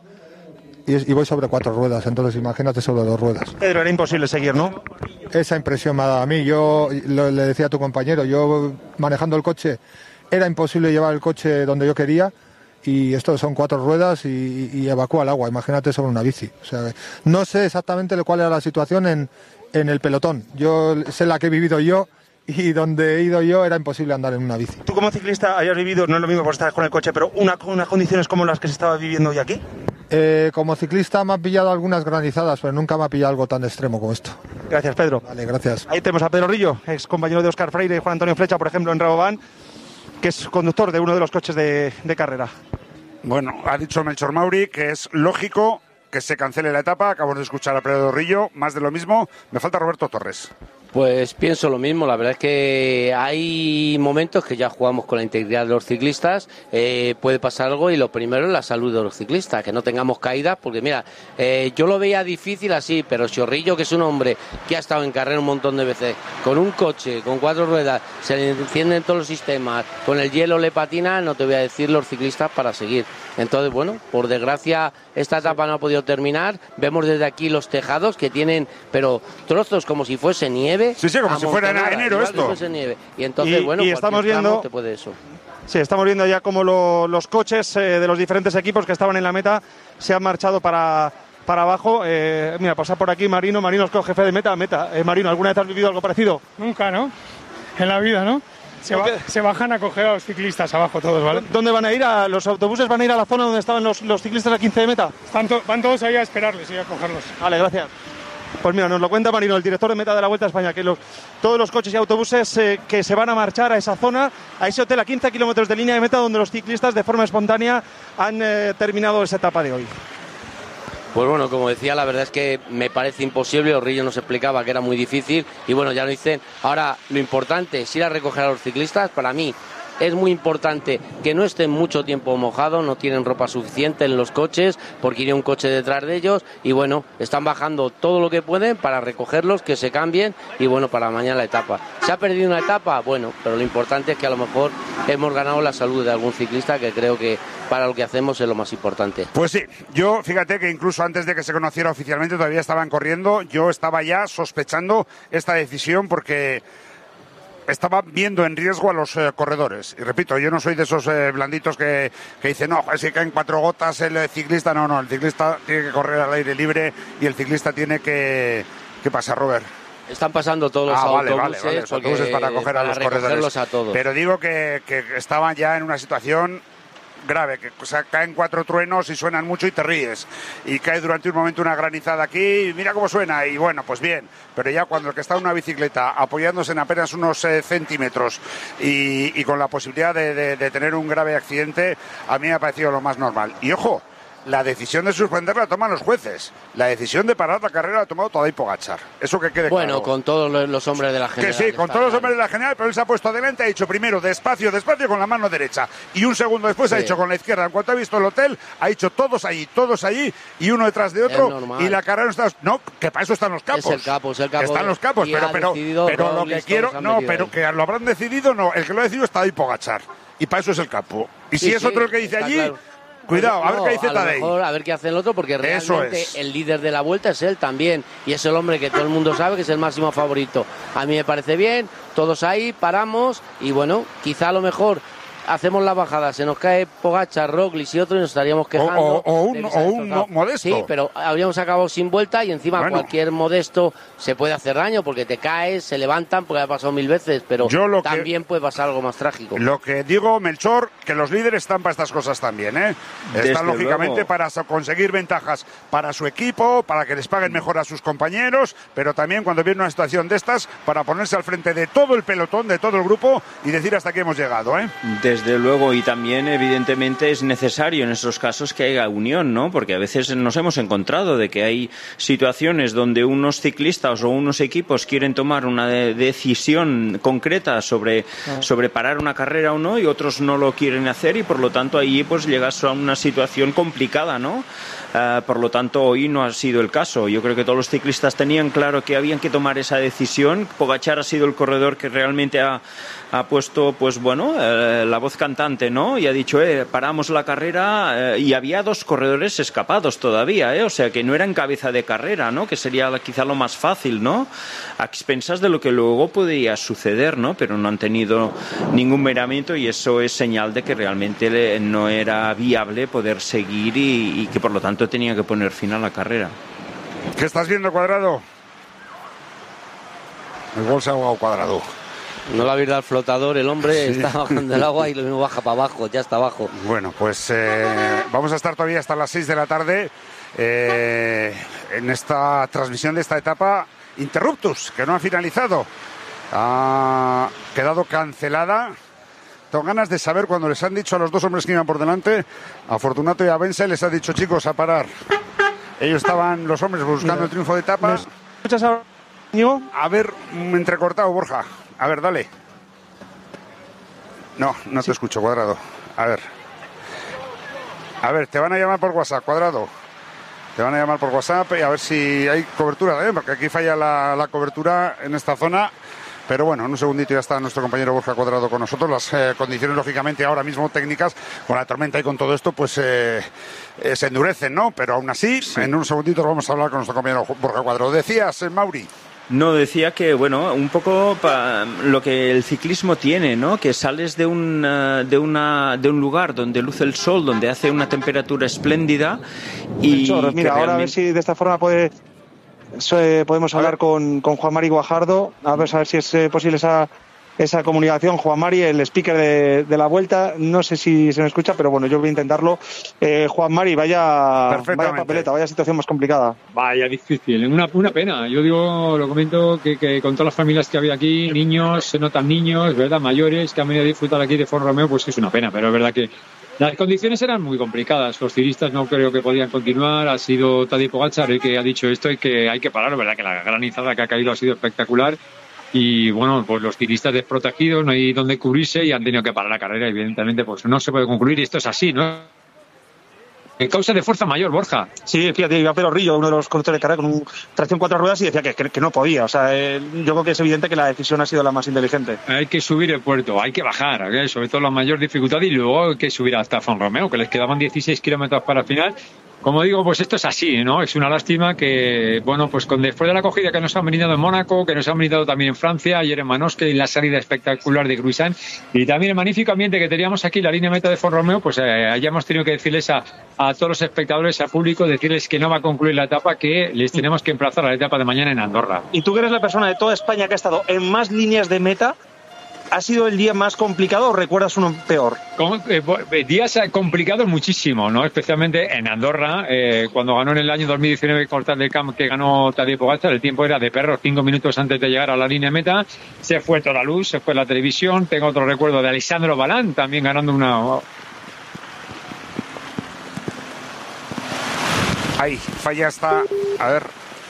y, y voy sobre cuatro ruedas. Entonces, imagínate sobre dos ruedas. Pedro, era imposible seguir, ¿no? Esa impresión me ha dado a mí. Yo lo, le decía a tu compañero, yo manejando el coche, era imposible llevar el coche donde yo quería. Y esto son cuatro ruedas y, y evacúa el agua. Imagínate sobre una bici. O sea, no sé exactamente cuál era la situación en, en el pelotón. Yo sé la que he vivido yo. Y donde he ido yo era imposible andar en una bici. Tú como ciclista hayas vivido, no es lo mismo por estar con el coche, pero una, unas condiciones como las que se estaba viviendo hoy aquí. Eh, como ciclista me han pillado algunas granizadas, pero nunca me ha pillado algo tan extremo como esto. Gracias, Pedro. Vale, gracias. Ahí tenemos a Pedro Rillo, ex compañero de Óscar Freire y Juan Antonio Flecha, por ejemplo, en Rabobank, que es conductor de uno de los coches de, de carrera. Bueno, ha dicho Melchor Mauri que es lógico que se cancele la etapa. Acabamos de escuchar a Pedro Rillo, más de lo mismo. Me falta Roberto Torres. Pues pienso lo mismo, la verdad es que hay momentos que ya jugamos con la integridad de los ciclistas, eh, puede pasar algo y lo primero es la salud de los ciclistas, que no tengamos caídas, porque mira, eh, yo lo veía difícil así, pero Chorrillo, que es un hombre que ha estado en carrera un montón de veces, con un coche, con cuatro ruedas, se le encienden todos los sistemas, con el hielo le patina, no te voy a decir los ciclistas para seguir. Entonces, bueno, por desgracia esta etapa no ha podido terminar, vemos desde aquí los tejados que tienen, pero trozos como si fuese nieve. Sí, sí, como si fuera en enero esto. Nieve. Y entonces, y, bueno, y estamos viendo, te puede eso. Sí, estamos viendo ya cómo lo, los coches eh, de los diferentes equipos que estaban en la meta se han marchado para, para abajo. Eh, mira, pasa por aquí Marino, Marino es jefe de meta. meta. Eh, Marino, ¿alguna vez has vivido algo parecido? Nunca, ¿no? En la vida, ¿no? Se, ba se bajan a coger a los ciclistas abajo todos, ¿vale? ¿Dónde van a ir? ¿A los autobuses van a ir a la zona donde estaban los, los ciclistas a quince de meta? Están to van todos ahí a esperarles y a cogerlos. Vale, gracias. Pues mira, nos lo cuenta Marino, el director de meta de la Vuelta a España, que los, todos los coches y autobuses eh, que se van a marchar a esa zona, a ese hotel a quince kilómetros de línea de meta, donde los ciclistas de forma espontánea han eh, terminado esa etapa de hoy. Pues bueno, como decía, la verdad es que me parece imposible. Orrillo nos explicaba que era muy difícil y bueno, ya lo dicen. Ahora, lo importante es ir a recoger a los ciclistas. Para mí es muy importante que no estén mucho tiempo mojados, no tienen ropa suficiente en los coches porque iría un coche detrás de ellos y bueno, están bajando todo lo que pueden para recogerlos, que se cambien y bueno, para mañana la etapa. ¿Se ha perdido una etapa? Bueno, pero lo importante es que a lo mejor hemos ganado la salud de algún ciclista, que creo que para lo que hacemos es lo más importante. Pues sí, yo fíjate que incluso antes de que se conociera oficialmente todavía estaban corriendo, yo estaba ya sospechando esta decisión porque estaba viendo en riesgo a los eh, corredores. Y repito, yo no soy de esos eh, blanditos que, que dicen, no, si caen cuatro gotas el eh, ciclista. No, no, el ciclista tiene que correr al aire libre y el ciclista tiene que... ¿Qué pasa, Robert? Están pasando todos los ah, autobuses, vale, vale, vale. Los autobuses para coger para a los corredores. A todos. Pero digo que, que estaban ya en una situación grave, que o sea, caen cuatro truenos y suenan mucho y te ríes. Y cae durante un momento una granizada aquí y mira cómo suena. Y bueno, pues bien. Pero ya cuando el que está en una bicicleta apoyándose en apenas unos eh, centímetros y, y con la posibilidad de, de, de tener un grave accidente, a mí me ha parecido lo más normal. Y ojo, la decisión de suspender la toman los jueces. La decisión de parar la carrera la ha tomado Tadej Pogačar. Eso que quede bueno, claro. con todos los hombres de la general. Que sí, con todos los hombres de la general, pero él se ha puesto adelante, ha dicho primero despacio, despacio con la mano derecha. Y un segundo después sí. ha dicho con la izquierda. En cuanto ha visto el hotel, ha dicho todos allí, todos allí, y uno detrás de otro. Y la carrera no está... No, que para eso están los capos. Es el capo, es el capo. Están los capos, pero, pero, pero lo que quiero... No, pero ahí. que lo habrán decidido, no. El que lo ha decidido es Tadej Pogačar. Y para eso es el capo. Y sí, si es sí, otro el que dice allí... Claro. Cuidado, no, a ver qué hay Z a lo Day. mejor a ver qué hace el otro, porque Eso realmente es. el líder de la vuelta es él también, y es el hombre que todo el mundo sabe que es el máximo favorito. A mí me parece bien, todos ahí, paramos, y bueno, quizá a lo mejor hacemos la bajada, se nos cae Pogačar, Roglic y otro y nos estaríamos quejando. O, o, o un, de que o se ha un destrozado. Modesto. Sí, pero habríamos acabado sin vuelta y encima Bueno. cualquier Modesto se puede hacer daño porque te caes, se levantan, porque ha pasado mil veces, pero Yo lo que- también puede pasar algo más trágico. Lo que digo, Melchor, que los líderes están para estas cosas también, ¿eh? Desde Están lógicamente luego. para so- conseguir ventajas para su equipo, para que les paguen mejor a sus compañeros, pero también cuando viene una situación de estas, para ponerse al frente de todo el pelotón, de todo el grupo y decir hasta aquí hemos llegado, ¿eh? Desde luego, y también evidentemente es necesario en esos casos que haya unión, ¿no? Porque a veces nos hemos encontrado de que hay situaciones donde unos ciclistas o unos equipos quieren tomar una de- decisión concreta sobre, sobre parar una carrera o no, y otros no lo quieren hacer, y por lo tanto ahí pues llegas a una situación complicada, ¿no? Uh, por lo tanto, hoy no ha sido el caso. Yo creo que todos los ciclistas tenían claro que habían que tomar esa decisión. Pogačar ha sido el corredor que realmente ha, ha puesto, pues bueno, eh, la voz cantante, ¿no? Y ha dicho, eh, paramos la carrera, eh, y había dos corredores escapados todavía, ¿eh? O sea, que no era en cabeza de carrera, ¿no? Que sería la, quizá lo más fácil, ¿no? A expensas de lo que luego podría suceder, ¿no? Pero no han tenido ningún miramiento, y eso es señal de que realmente le, no era viable poder seguir y, y que por lo tanto tenía que poner fin a la carrera. ¿Qué estás viendo, Cuadrado? Igual se ha ahogado Cuadrado. No la verdad, el flotador, el hombre Sí. está bajando el agua y lo mismo baja para abajo, ya está abajo. Bueno, pues eh, vamos a estar todavía hasta las seis de la tarde eh, en esta transmisión de esta etapa Interruptus, que no ha finalizado. Ha quedado cancelada. Tengo ganas de saber cuando les han dicho a los dos hombres que iban por delante, a Fortunato y a Bense, les ha dicho, chicos, a parar. Ellos estaban, los hombres, buscando el triunfo de etapa. ¿Me escuchas ahora, Íñigo? A ver, mm, entrecortado, Borja. A ver, dale. No, no te escucho, Cuadrado. A ver. A ver, te van a llamar por WhatsApp, Cuadrado. Te van a llamar por WhatsApp y a ver si hay cobertura, ¿eh? Porque aquí falla la, la cobertura en esta zona. Pero bueno, en un segundito ya está nuestro compañero Borja Cuadrado con nosotros. Las eh, condiciones, lógicamente, ahora mismo técnicas, con la tormenta y con todo esto, pues eh, eh, se endurecen, ¿no? Pero aún así, sí. En un segundito vamos a hablar con nuestro compañero Borja Cuadrado. Decías, eh, Mauri. No, decía que, bueno, un poco pa, lo que el ciclismo tiene, ¿no? Que sales de un, uh, de, una, de un lugar donde luce el sol, donde hace una temperatura espléndida y... Chorro, mira, ahora realmente... a ver si de esta forma puede, eh, podemos hablar con, con Juan Mari Guajardo, a ver, a ver si es eh, posible esa... esa comunicación. Juan Mari, el speaker de, de la Vuelta, no sé si se me escucha, pero bueno, yo voy a intentarlo. Eh, Juan Mari, vaya, vaya papeleta, vaya situación más complicada. Vaya difícil, una, una pena. Yo digo, lo comento, que, que con todas las familias que había aquí, niños, se notan niños, ¿verdad? Mayores, que han venido a disfrutar aquí de Font Romeu, pues es una pena, pero es verdad que las condiciones eran muy complicadas. Los ciclistas no creo que podían continuar. Ha sido Tadej Pogačar el que ha dicho esto y que hay que parar, ¿verdad? Que la granizada que ha caído ha sido espectacular. Y bueno, pues los ciclistas desprotegidos, no hay donde cubrirse y han tenido que parar la carrera. Evidentemente, pues no se puede concluir y esto es así, ¿no? En causa de fuerza mayor, Borja. Sí, fíjate, iba Pedro Rillo, uno de los conductores de carrera, con un tracción cuatro ruedas y decía que, que, que no podía. O sea, eh, yo creo que es evidente que la decisión ha sido la más inteligente. Hay que subir el puerto, hay que bajar, ¿eh? Sobre todo la mayor dificultad, y luego hay que subir hasta Font Romeu, que les quedaban dieciséis kilómetros para el final. Como digo, pues esto es así, ¿no? Es una lástima que, bueno, pues con después de la acogida que nos han venido en Mónaco, que nos han venido también en Francia, ayer en Manosque, y la salida espectacular de Gruisán, y también el magnífico ambiente que teníamos aquí, la línea meta de Font Romeu, pues eh, hayamos tenido que decirles a, a todos los espectadores, al público, decirles que no va a concluir la etapa, que les tenemos que emplazar a la etapa de mañana en Andorra. Y tú que eres la persona de toda España que ha estado en más líneas de meta, ¿ha sido el día más complicado o recuerdas uno peor? Como, eh, días complicados muchísimo, ¿no? Especialmente en Andorra, eh, cuando ganó en el año dos mil diecinueve Cortal del Camp, que ganó Tadej Pogačar, el tiempo era de perros, cinco minutos antes de llegar a la línea meta. Se fue toda la luz, se fue la televisión. Tengo otro recuerdo de Alessandro Balán, también ganando una... Ahí, falla esta... A ver...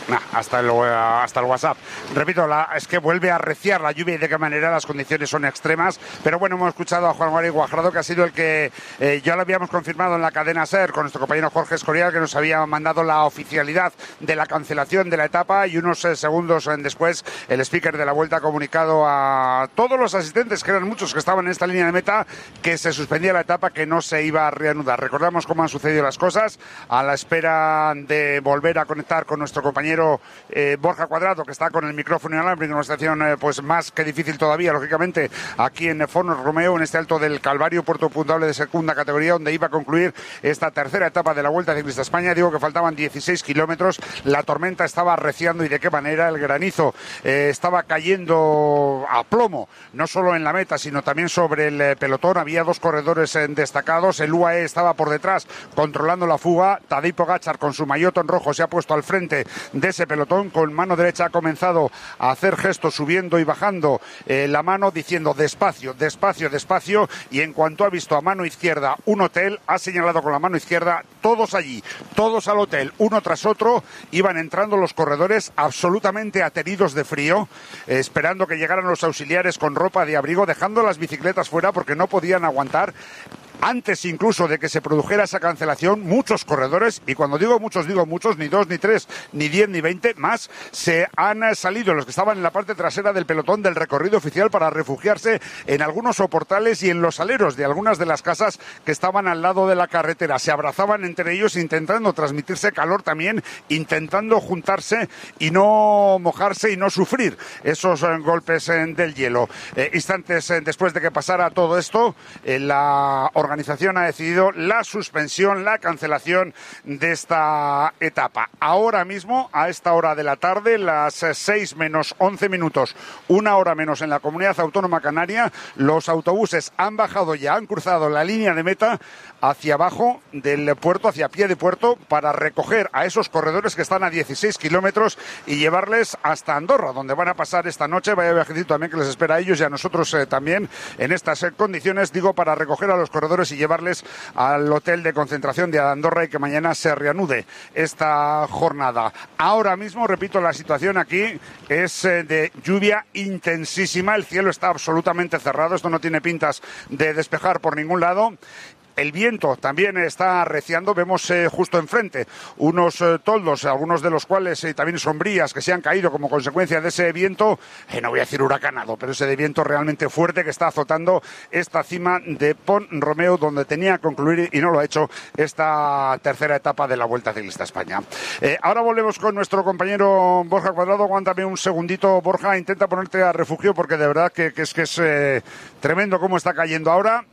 Nah, hasta, el, hasta el WhatsApp. Repito, la, es que vuelve a arreciar la lluvia y de qué manera las condiciones son extremas. Pero bueno, hemos escuchado a Juan Mari Guajardo, que ha sido el que eh, ya lo habíamos confirmado en la cadena SER con nuestro compañero Jorge Escorial, que nos había mandado la oficialidad de la cancelación de la etapa, y unos eh, segundos eh, después el speaker de la Vuelta ha comunicado a todos los asistentes, que eran muchos que estaban en esta línea de meta, que se suspendía la etapa, que no se iba a reanudar. Recordamos cómo han sucedido las cosas, a la espera de volver a conectar con nuestro compañero Eh, Borja Cuadrado, que está con el micrófono inalámbrico en una estación eh, pues más que difícil todavía, lógicamente, aquí en Fornos Romeo, en este Alto del Calvario, puerto puntuable de segunda categoría, donde iba a concluir esta tercera etapa de la Vuelta Ciclista España. Digo que faltaban dieciséis kilómetros, la tormenta estaba arreciando, y de qué manera. El granizo eh, estaba cayendo a plomo, no solo en la meta, sino también sobre el eh, pelotón. Había dos corredores eh, destacados, el U A E estaba por detrás controlando la fuga. Tadej Pogačar, con su maillot en rojo, se ha puesto al frente de ese pelotón. Con mano derecha ha comenzado a hacer gestos subiendo y bajando eh, la mano, diciendo despacio, despacio, despacio, y en cuanto ha visto a mano izquierda un hotel, ha señalado con la mano izquierda. Todos allí, todos al hotel, uno tras otro, iban entrando los corredores absolutamente ateridos de frío, eh, esperando que llegaran los auxiliares con ropa de abrigo, dejando las bicicletas fuera porque no podían aguantar. Antes incluso de que se produjera esa cancelación, muchos corredores, y cuando digo muchos, digo muchos, ni dos, ni tres, ni diez, ni veinte, más, se han salido los que estaban en la parte trasera del pelotón del recorrido oficial para refugiarse en algunos soportales y en los aleros de algunas de las casas que estaban al lado de la carretera. Se abrazaban entre ellos intentando transmitirse calor también, intentando juntarse y no mojarse y no sufrir esos eh, golpes eh, del hielo. Eh, instantes eh, después de que pasara todo esto, eh, la organización organización ha decidido la suspensión, la cancelación de esta etapa. Ahora mismo, a esta hora de la tarde, las seis menos once minutos, una hora menos en la Comunidad Autónoma Canaria, los autobuses han bajado ya, han cruzado la línea de meta hacia abajo del puerto, hacia pie de puerto, para recoger a esos corredores que están a dieciséis kilómetros y llevarles hasta Andorra, donde van a pasar esta noche. Vaya viajecito también que les espera a ellos y a nosotros eh, también en estas eh, condiciones, digo, para recoger a los corredores y llevarles al hotel de concentración de Andorra y que mañana se reanude esta jornada. Ahora mismo, repito, la situación aquí es eh, de lluvia intensísima, el cielo está absolutamente cerrado, esto no tiene pintas de despejar por ningún lado. El viento también está arreciando, vemos eh, justo enfrente unos eh, toldos, algunos de los cuales eh, también sombrías que se han caído como consecuencia de ese viento, eh, no voy a decir huracanado, pero ese de viento realmente fuerte que está azotando esta cima de Pont Romeo, donde tenía que concluir y no lo ha hecho esta tercera etapa de la Vuelta Ciclista España. Eh, ahora volvemos con nuestro compañero Borja Cuadrado. Aguántame un segundito, Borja, intenta ponerte a refugio porque de verdad que, que es que es eh, tremendo cómo está cayendo ahora.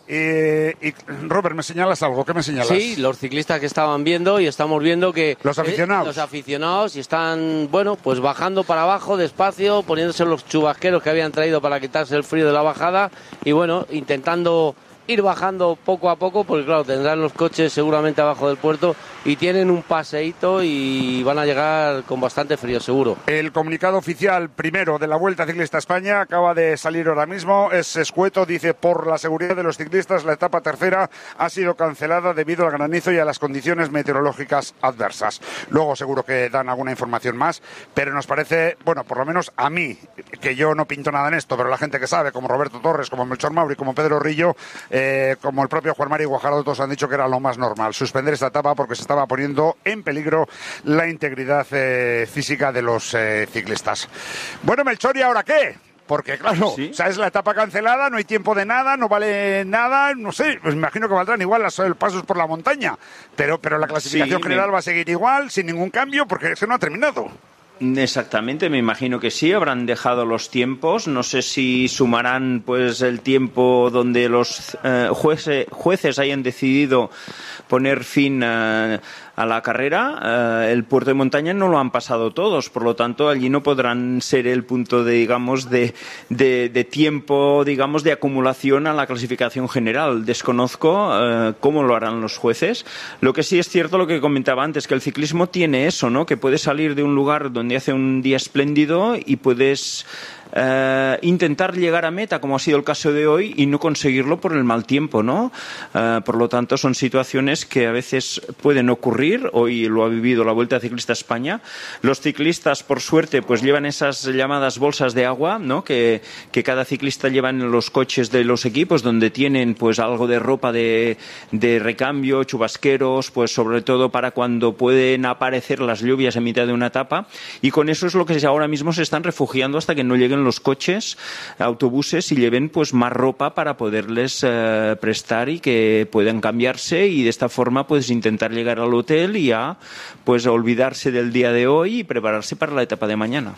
Eh, y Robert, ¿me señalas algo? ¿Qué me señalas? Sí, los ciclistas que estaban viendo y estamos viendo que... Los aficionados. Eh, los aficionados y están, bueno, pues bajando para abajo despacio, poniéndose los chubasqueros que habían traído para quitarse el frío de la bajada y bueno, intentando ir bajando poco a poco, porque claro, tendrán los coches seguramente abajo del puerto y tienen un paseíto y van a llegar con bastante frío seguro. El comunicado oficial primero de la Vuelta Ciclista España acaba de salir ahora mismo, es escueto, dice: por la seguridad de los ciclistas, la etapa tercera ha sido cancelada debido al granizo y a las condiciones meteorológicas adversas. Luego seguro que dan alguna información más, pero nos parece, bueno, por lo menos a mí, que yo no pinto nada en esto, pero la gente que sabe, como Roberto Torres, como Melchor Mauri, como Pedro Rillo, eh, como el propio Juan Mari Guajardo, todos han dicho que era lo más normal suspender esta etapa porque se estaba poniendo en peligro la integridad eh, física de los eh, ciclistas. Bueno, Melchor, ¿y ahora qué? Porque claro, ¿sí? O sea, es la etapa cancelada, no hay tiempo de nada, no vale nada, no sé, pues me imagino que valdrán igual los pasos por la montaña, pero, pero la clasificación sí, general me... va a seguir igual, sin ningún cambio, porque es que no ha terminado. Exactamente, me imagino que sí, habrán dejado los tiempos, no sé si sumarán pues el tiempo donde los eh, jueces, jueces hayan decidido poner fin a, a la carrera. Eh, el puerto de montaña no lo han pasado todos, por lo tanto allí no podrán ser el punto de, digamos, de, de, de tiempo, digamos, de acumulación a la clasificación general. Desconozco eh, cómo lo harán los jueces. Lo que sí es cierto, lo que comentaba antes, que el ciclismo tiene eso, ¿no? Que puedes salir de un lugar donde hace un día espléndido y puedes eh, intentar llegar a meta, como ha sido el caso de hoy, y no conseguirlo por el mal tiempo, ¿no? Eh, por lo tanto, son situaciones que a veces pueden ocurrir. Hoy lo ha vivido la Vuelta Ciclista España. Los ciclistas, por suerte, pues llevan esas llamadas bolsas de agua, ¿no? Que, que cada ciclista lleva en los coches de los equipos, donde tienen pues algo de ropa de, de recambio, chubasqueros, pues sobre todo para cuando pueden aparecer las lluvias en mitad de una etapa, y con eso es lo que ahora mismo se están refugiando hasta que no lleguen los coches, autobuses, y lleven pues más ropa para poderles eh, prestar y que puedan cambiarse, y de esta forma pues intentar llegar al hotel y ya pues olvidarse del día de hoy y prepararse para la etapa de mañana.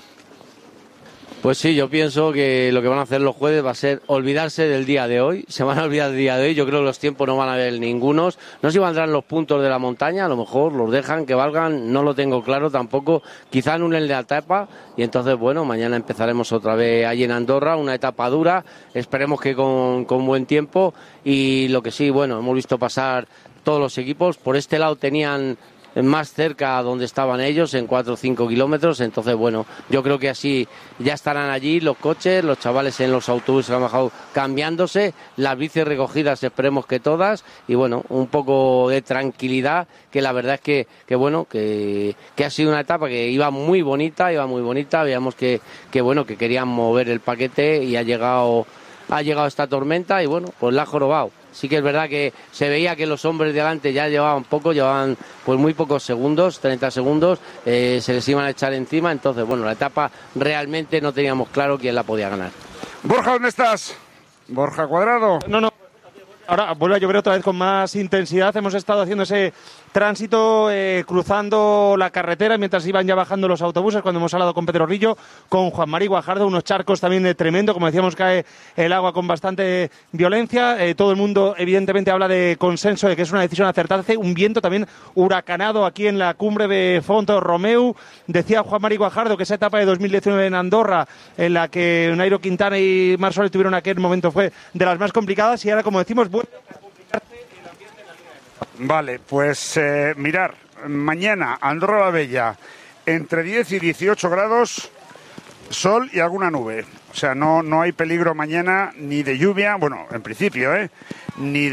Pues sí, yo pienso que lo que van a hacer los jueces va a ser olvidarse del día de hoy. Se van a olvidar del día de hoy. Yo creo que los tiempos no van a haber ningunos. No sé si valdrán los puntos de la montaña. A lo mejor los dejan que valgan. No lo tengo claro tampoco. Quizá anulen la etapa. Y entonces, bueno, mañana empezaremos otra vez allí en Andorra. Una etapa dura. Esperemos que con, con buen tiempo. Y lo que sí, bueno, hemos visto pasar todos los equipos. Por este lado tenían más cerca donde estaban ellos, en cuatro o cinco kilómetros. Entonces, bueno, yo creo que así ya estarán allí los coches, los chavales en los autobuses han bajado cambiándose, las bicis recogidas, esperemos que todas, y bueno, un poco de tranquilidad, que la verdad es que, que bueno, que, que ha sido una etapa que iba muy bonita, iba muy bonita, veíamos que, que bueno, que querían mover el paquete, y ha llegado, ha llegado esta tormenta, y bueno, pues la ha jorobado. Sí que es verdad que se veía que los hombres de delante ya llevaban poco, llevaban pues muy pocos segundos, treinta segundos, eh, se les iban a echar encima. Entonces, bueno, la etapa realmente no teníamos claro quién la podía ganar. Borja, ¿dónde estás? Borja Cuadrado. No, no. Ahora vuelve a llover otra vez con más intensidad. Hemos estado haciendo ese tránsito, eh, cruzando la carretera mientras iban ya bajando los autobuses, cuando hemos hablado con Pedro Rillo, con Juan Mari Guajardo, unos charcos también de tremendo, como decíamos, cae el agua con bastante violencia. Eh, todo el mundo evidentemente habla de consenso, de que es una decisión acertada. Hace un viento también huracanado aquí en la cumbre de Fonto Romeu. Decía Juan Mari Guajardo que esa etapa de dos mil diecinueve en Andorra, en la que Nairo Quintana y Marc Soler tuvieron aquel momento, fue de las más complicadas, y ahora, como decimos, vuelve a complicarse el ambiente en la liga. Vale, pues eh, mirar, mañana Andorra la Bella, entre diez y dieciocho grados, sol y alguna nube. O sea, no, no hay peligro mañana ni de lluvia, bueno, en principio, ¿eh? Ni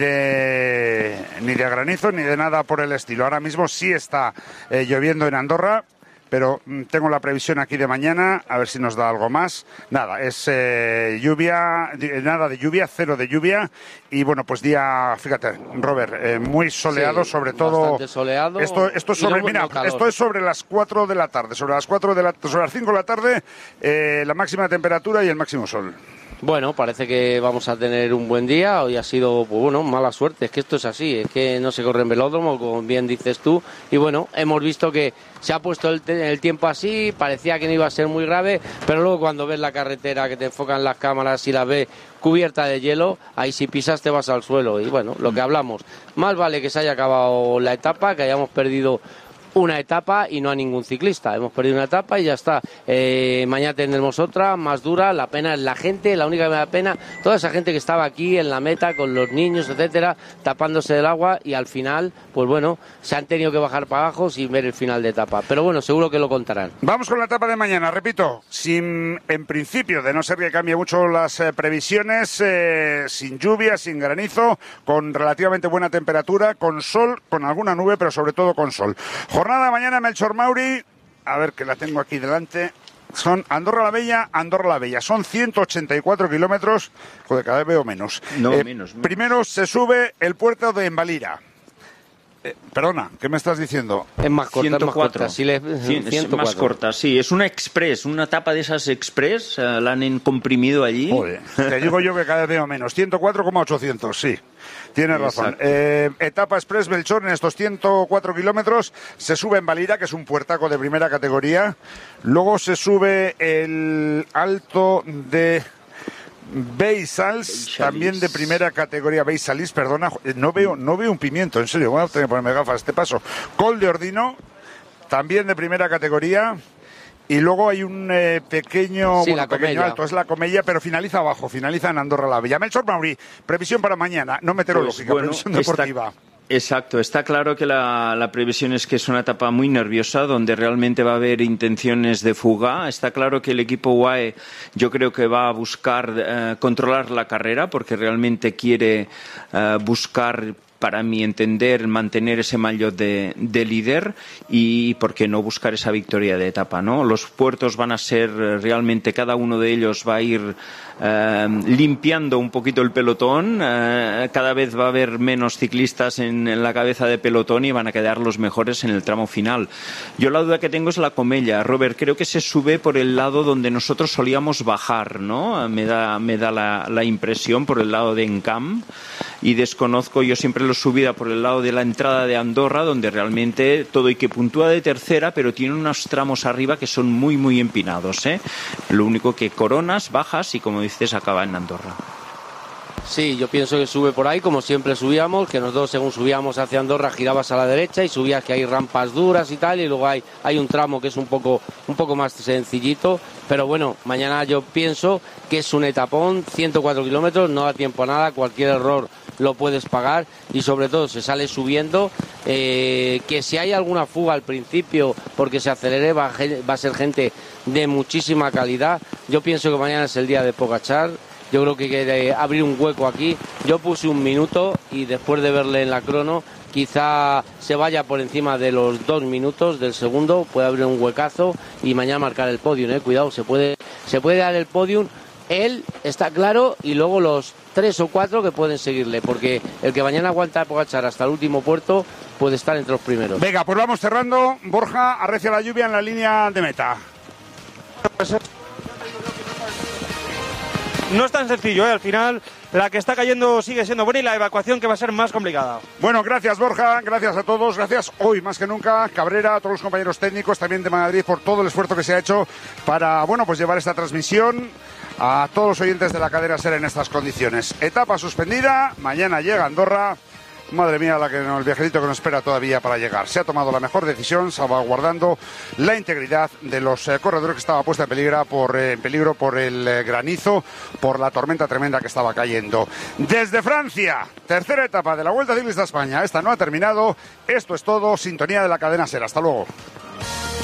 de, ni de granizo, ni de nada por el estilo. Ahora mismo sí está eh, lloviendo en Andorra, pero tengo la previsión aquí de mañana, a ver si nos da algo más. Nada, es eh, lluvia, nada de lluvia, cero de lluvia. Y bueno, pues día, fíjate, Robert, eh, muy soleado, sí, sobre todo. Bastante soleado. Esto, esto, sobre, no, mira, no esto es sobre las cuatro de la tarde. Sobre las cuatro de la, sobre las cinco de la tarde, eh, la máxima temperatura y el máximo sol. Bueno, parece que vamos a tener un buen día. Hoy ha sido, pues bueno, mala suerte. Es que esto es así, es que no se corre en velódromo, como bien dices tú. Y bueno, hemos visto que se ha puesto el, el tiempo así, parecía que no iba a ser muy grave, pero luego cuando ves la carretera, que te enfocan las cámaras y la ves cubierta de hielo, ahí si pisas te vas al suelo. Y bueno, lo que hablamos, más vale que se haya acabado la etapa, que hayamos perdido una etapa y no a ningún ciclista. Hemos perdido una etapa y ya está. Eh, mañana tendremos otra más dura. La pena es la gente, la única que me da pena, toda esa gente que estaba aquí en la meta con los niños, etcétera, tapándose del agua, y al final, pues bueno, se han tenido que bajar para abajo sin ver el final de etapa. Pero bueno, seguro que lo contarán. Vamos con la etapa de mañana, repito, sin, en principio, de no ser que cambie mucho las eh, previsiones, eh, sin lluvia, sin granizo, con relativamente buena temperatura, con sol, con alguna nube, pero sobre todo con sol. Jornada mañana, Melchor Mauri, a ver que la tengo aquí delante, son Andorra la Bella, Andorra la Bella, son ciento ochenta y cuatro kilómetros, joder, cada vez veo menos. No, eh, menos, menos. Primero se sube el puerto de Embalira. Eh, perdona, ¿qué me estás diciendo? Es más corta, ciento cuatro. Es más corta, sí, le, Cien, es más corta, sí. Es una express, una etapa de esas express, uh, la han comprimido allí. Joder, te digo yo que cada vez veo menos, ciento cuatro coma ochocientos, sí. Tienes razón. Eh, etapa express Melchor, en estos ciento cuatro kilómetros se sube en Valira, que es un puertaco de primera categoría. Luego se sube el alto de Beisals, también de primera categoría. Beisalis, perdona, no veo, no veo un pimiento, en serio, voy a tener que ponerme gafas a este paso. Col de Ordino, también de primera categoría. Y luego hay un eh, pequeño, sí, bueno, pequeño alto, es la Comella, pero finaliza abajo, finaliza en Andorra la Bella. Melchor Mauri, previsión para mañana, no meteorológica, pues bueno, previsión deportiva. Esta, Exacto, está claro que la, la previsión es que es una etapa muy nerviosa donde realmente va a haber intenciones de fuga. Está claro que el equipo U A E yo creo que va a buscar eh, controlar la carrera porque realmente quiere eh, buscar, para mi entender, mantener ese maillot de, de líder y, ¿por qué no, buscar esa victoria de etapa, ¿no? Los puertos van a ser realmente, cada uno de ellos va a ir eh, limpiando un poquito el pelotón. Eh, cada vez va a haber menos ciclistas en, en la cabeza de pelotón y van a quedar los mejores en el tramo final. Yo la duda que tengo es la Comella. Robert, creo que se sube por el lado donde nosotros solíamos bajar, ¿no? Me da, me da la, la impresión, por el lado de Encamp, y desconozco, yo siempre lo subida por el lado de la entrada de Andorra, donde realmente todo y que puntúa de tercera, pero tiene unos tramos arriba que son muy, muy empinados, ¿eh? Lo único que coronas, bajas y, como dices, acaba en Andorra. Sí, yo pienso que sube por ahí, como siempre subíamos, que nosotros según subíamos hacia Andorra girabas a la derecha y subías que hay rampas duras y tal, y luego hay, hay un tramo que es un poco, un poco más sencillito, pero bueno, mañana yo pienso que es un etapón, ciento cuatro kilómetros, no da tiempo a nada, cualquier error lo puedes pagar y sobre todo se sale subiendo, eh, que si hay alguna fuga al principio porque se acelere va, va a ser gente de muchísima calidad. Yo pienso que mañana es el día de Pogačar. Yo creo que quiere abrir un hueco aquí. Yo puse un minuto y después de verle en la crono quizá se vaya por encima de los dos minutos del segundo, puede abrir un huecazo y mañana marcar el podium, eh. Cuidado, se puede, se puede dar el podium. Él está claro y luego los tres o cuatro que pueden seguirle, porque el que mañana aguanta a Pogačar hasta el último puerto puede estar entre los primeros. Venga, pues vamos cerrando. Borja, arrecia la lluvia en la línea de meta. No es tan sencillo, ¿eh? Al final la que está cayendo sigue siendo buena y la evacuación que va a ser más complicada. Bueno, gracias Borja, gracias a todos, gracias hoy más que nunca Cabrera, a todos los compañeros técnicos también de Madrid por todo el esfuerzo que se ha hecho para, bueno, pues llevar esta transmisión a todos los oyentes de la cadena SER en estas condiciones. Etapa suspendida, mañana llega Andorra. Madre mía, la que, el viajerito que nos espera todavía para llegar. Se ha tomado la mejor decisión, salvaguardando la integridad de los eh, corredores que estaba puesta en peligro por, eh, en peligro por el eh, granizo, por la tormenta tremenda que estaba cayendo. Desde Francia, tercera etapa de la Vuelta Ciclista a España. Esta no ha terminado. Esto es todo. Sintonía de la cadena SER. Hasta luego.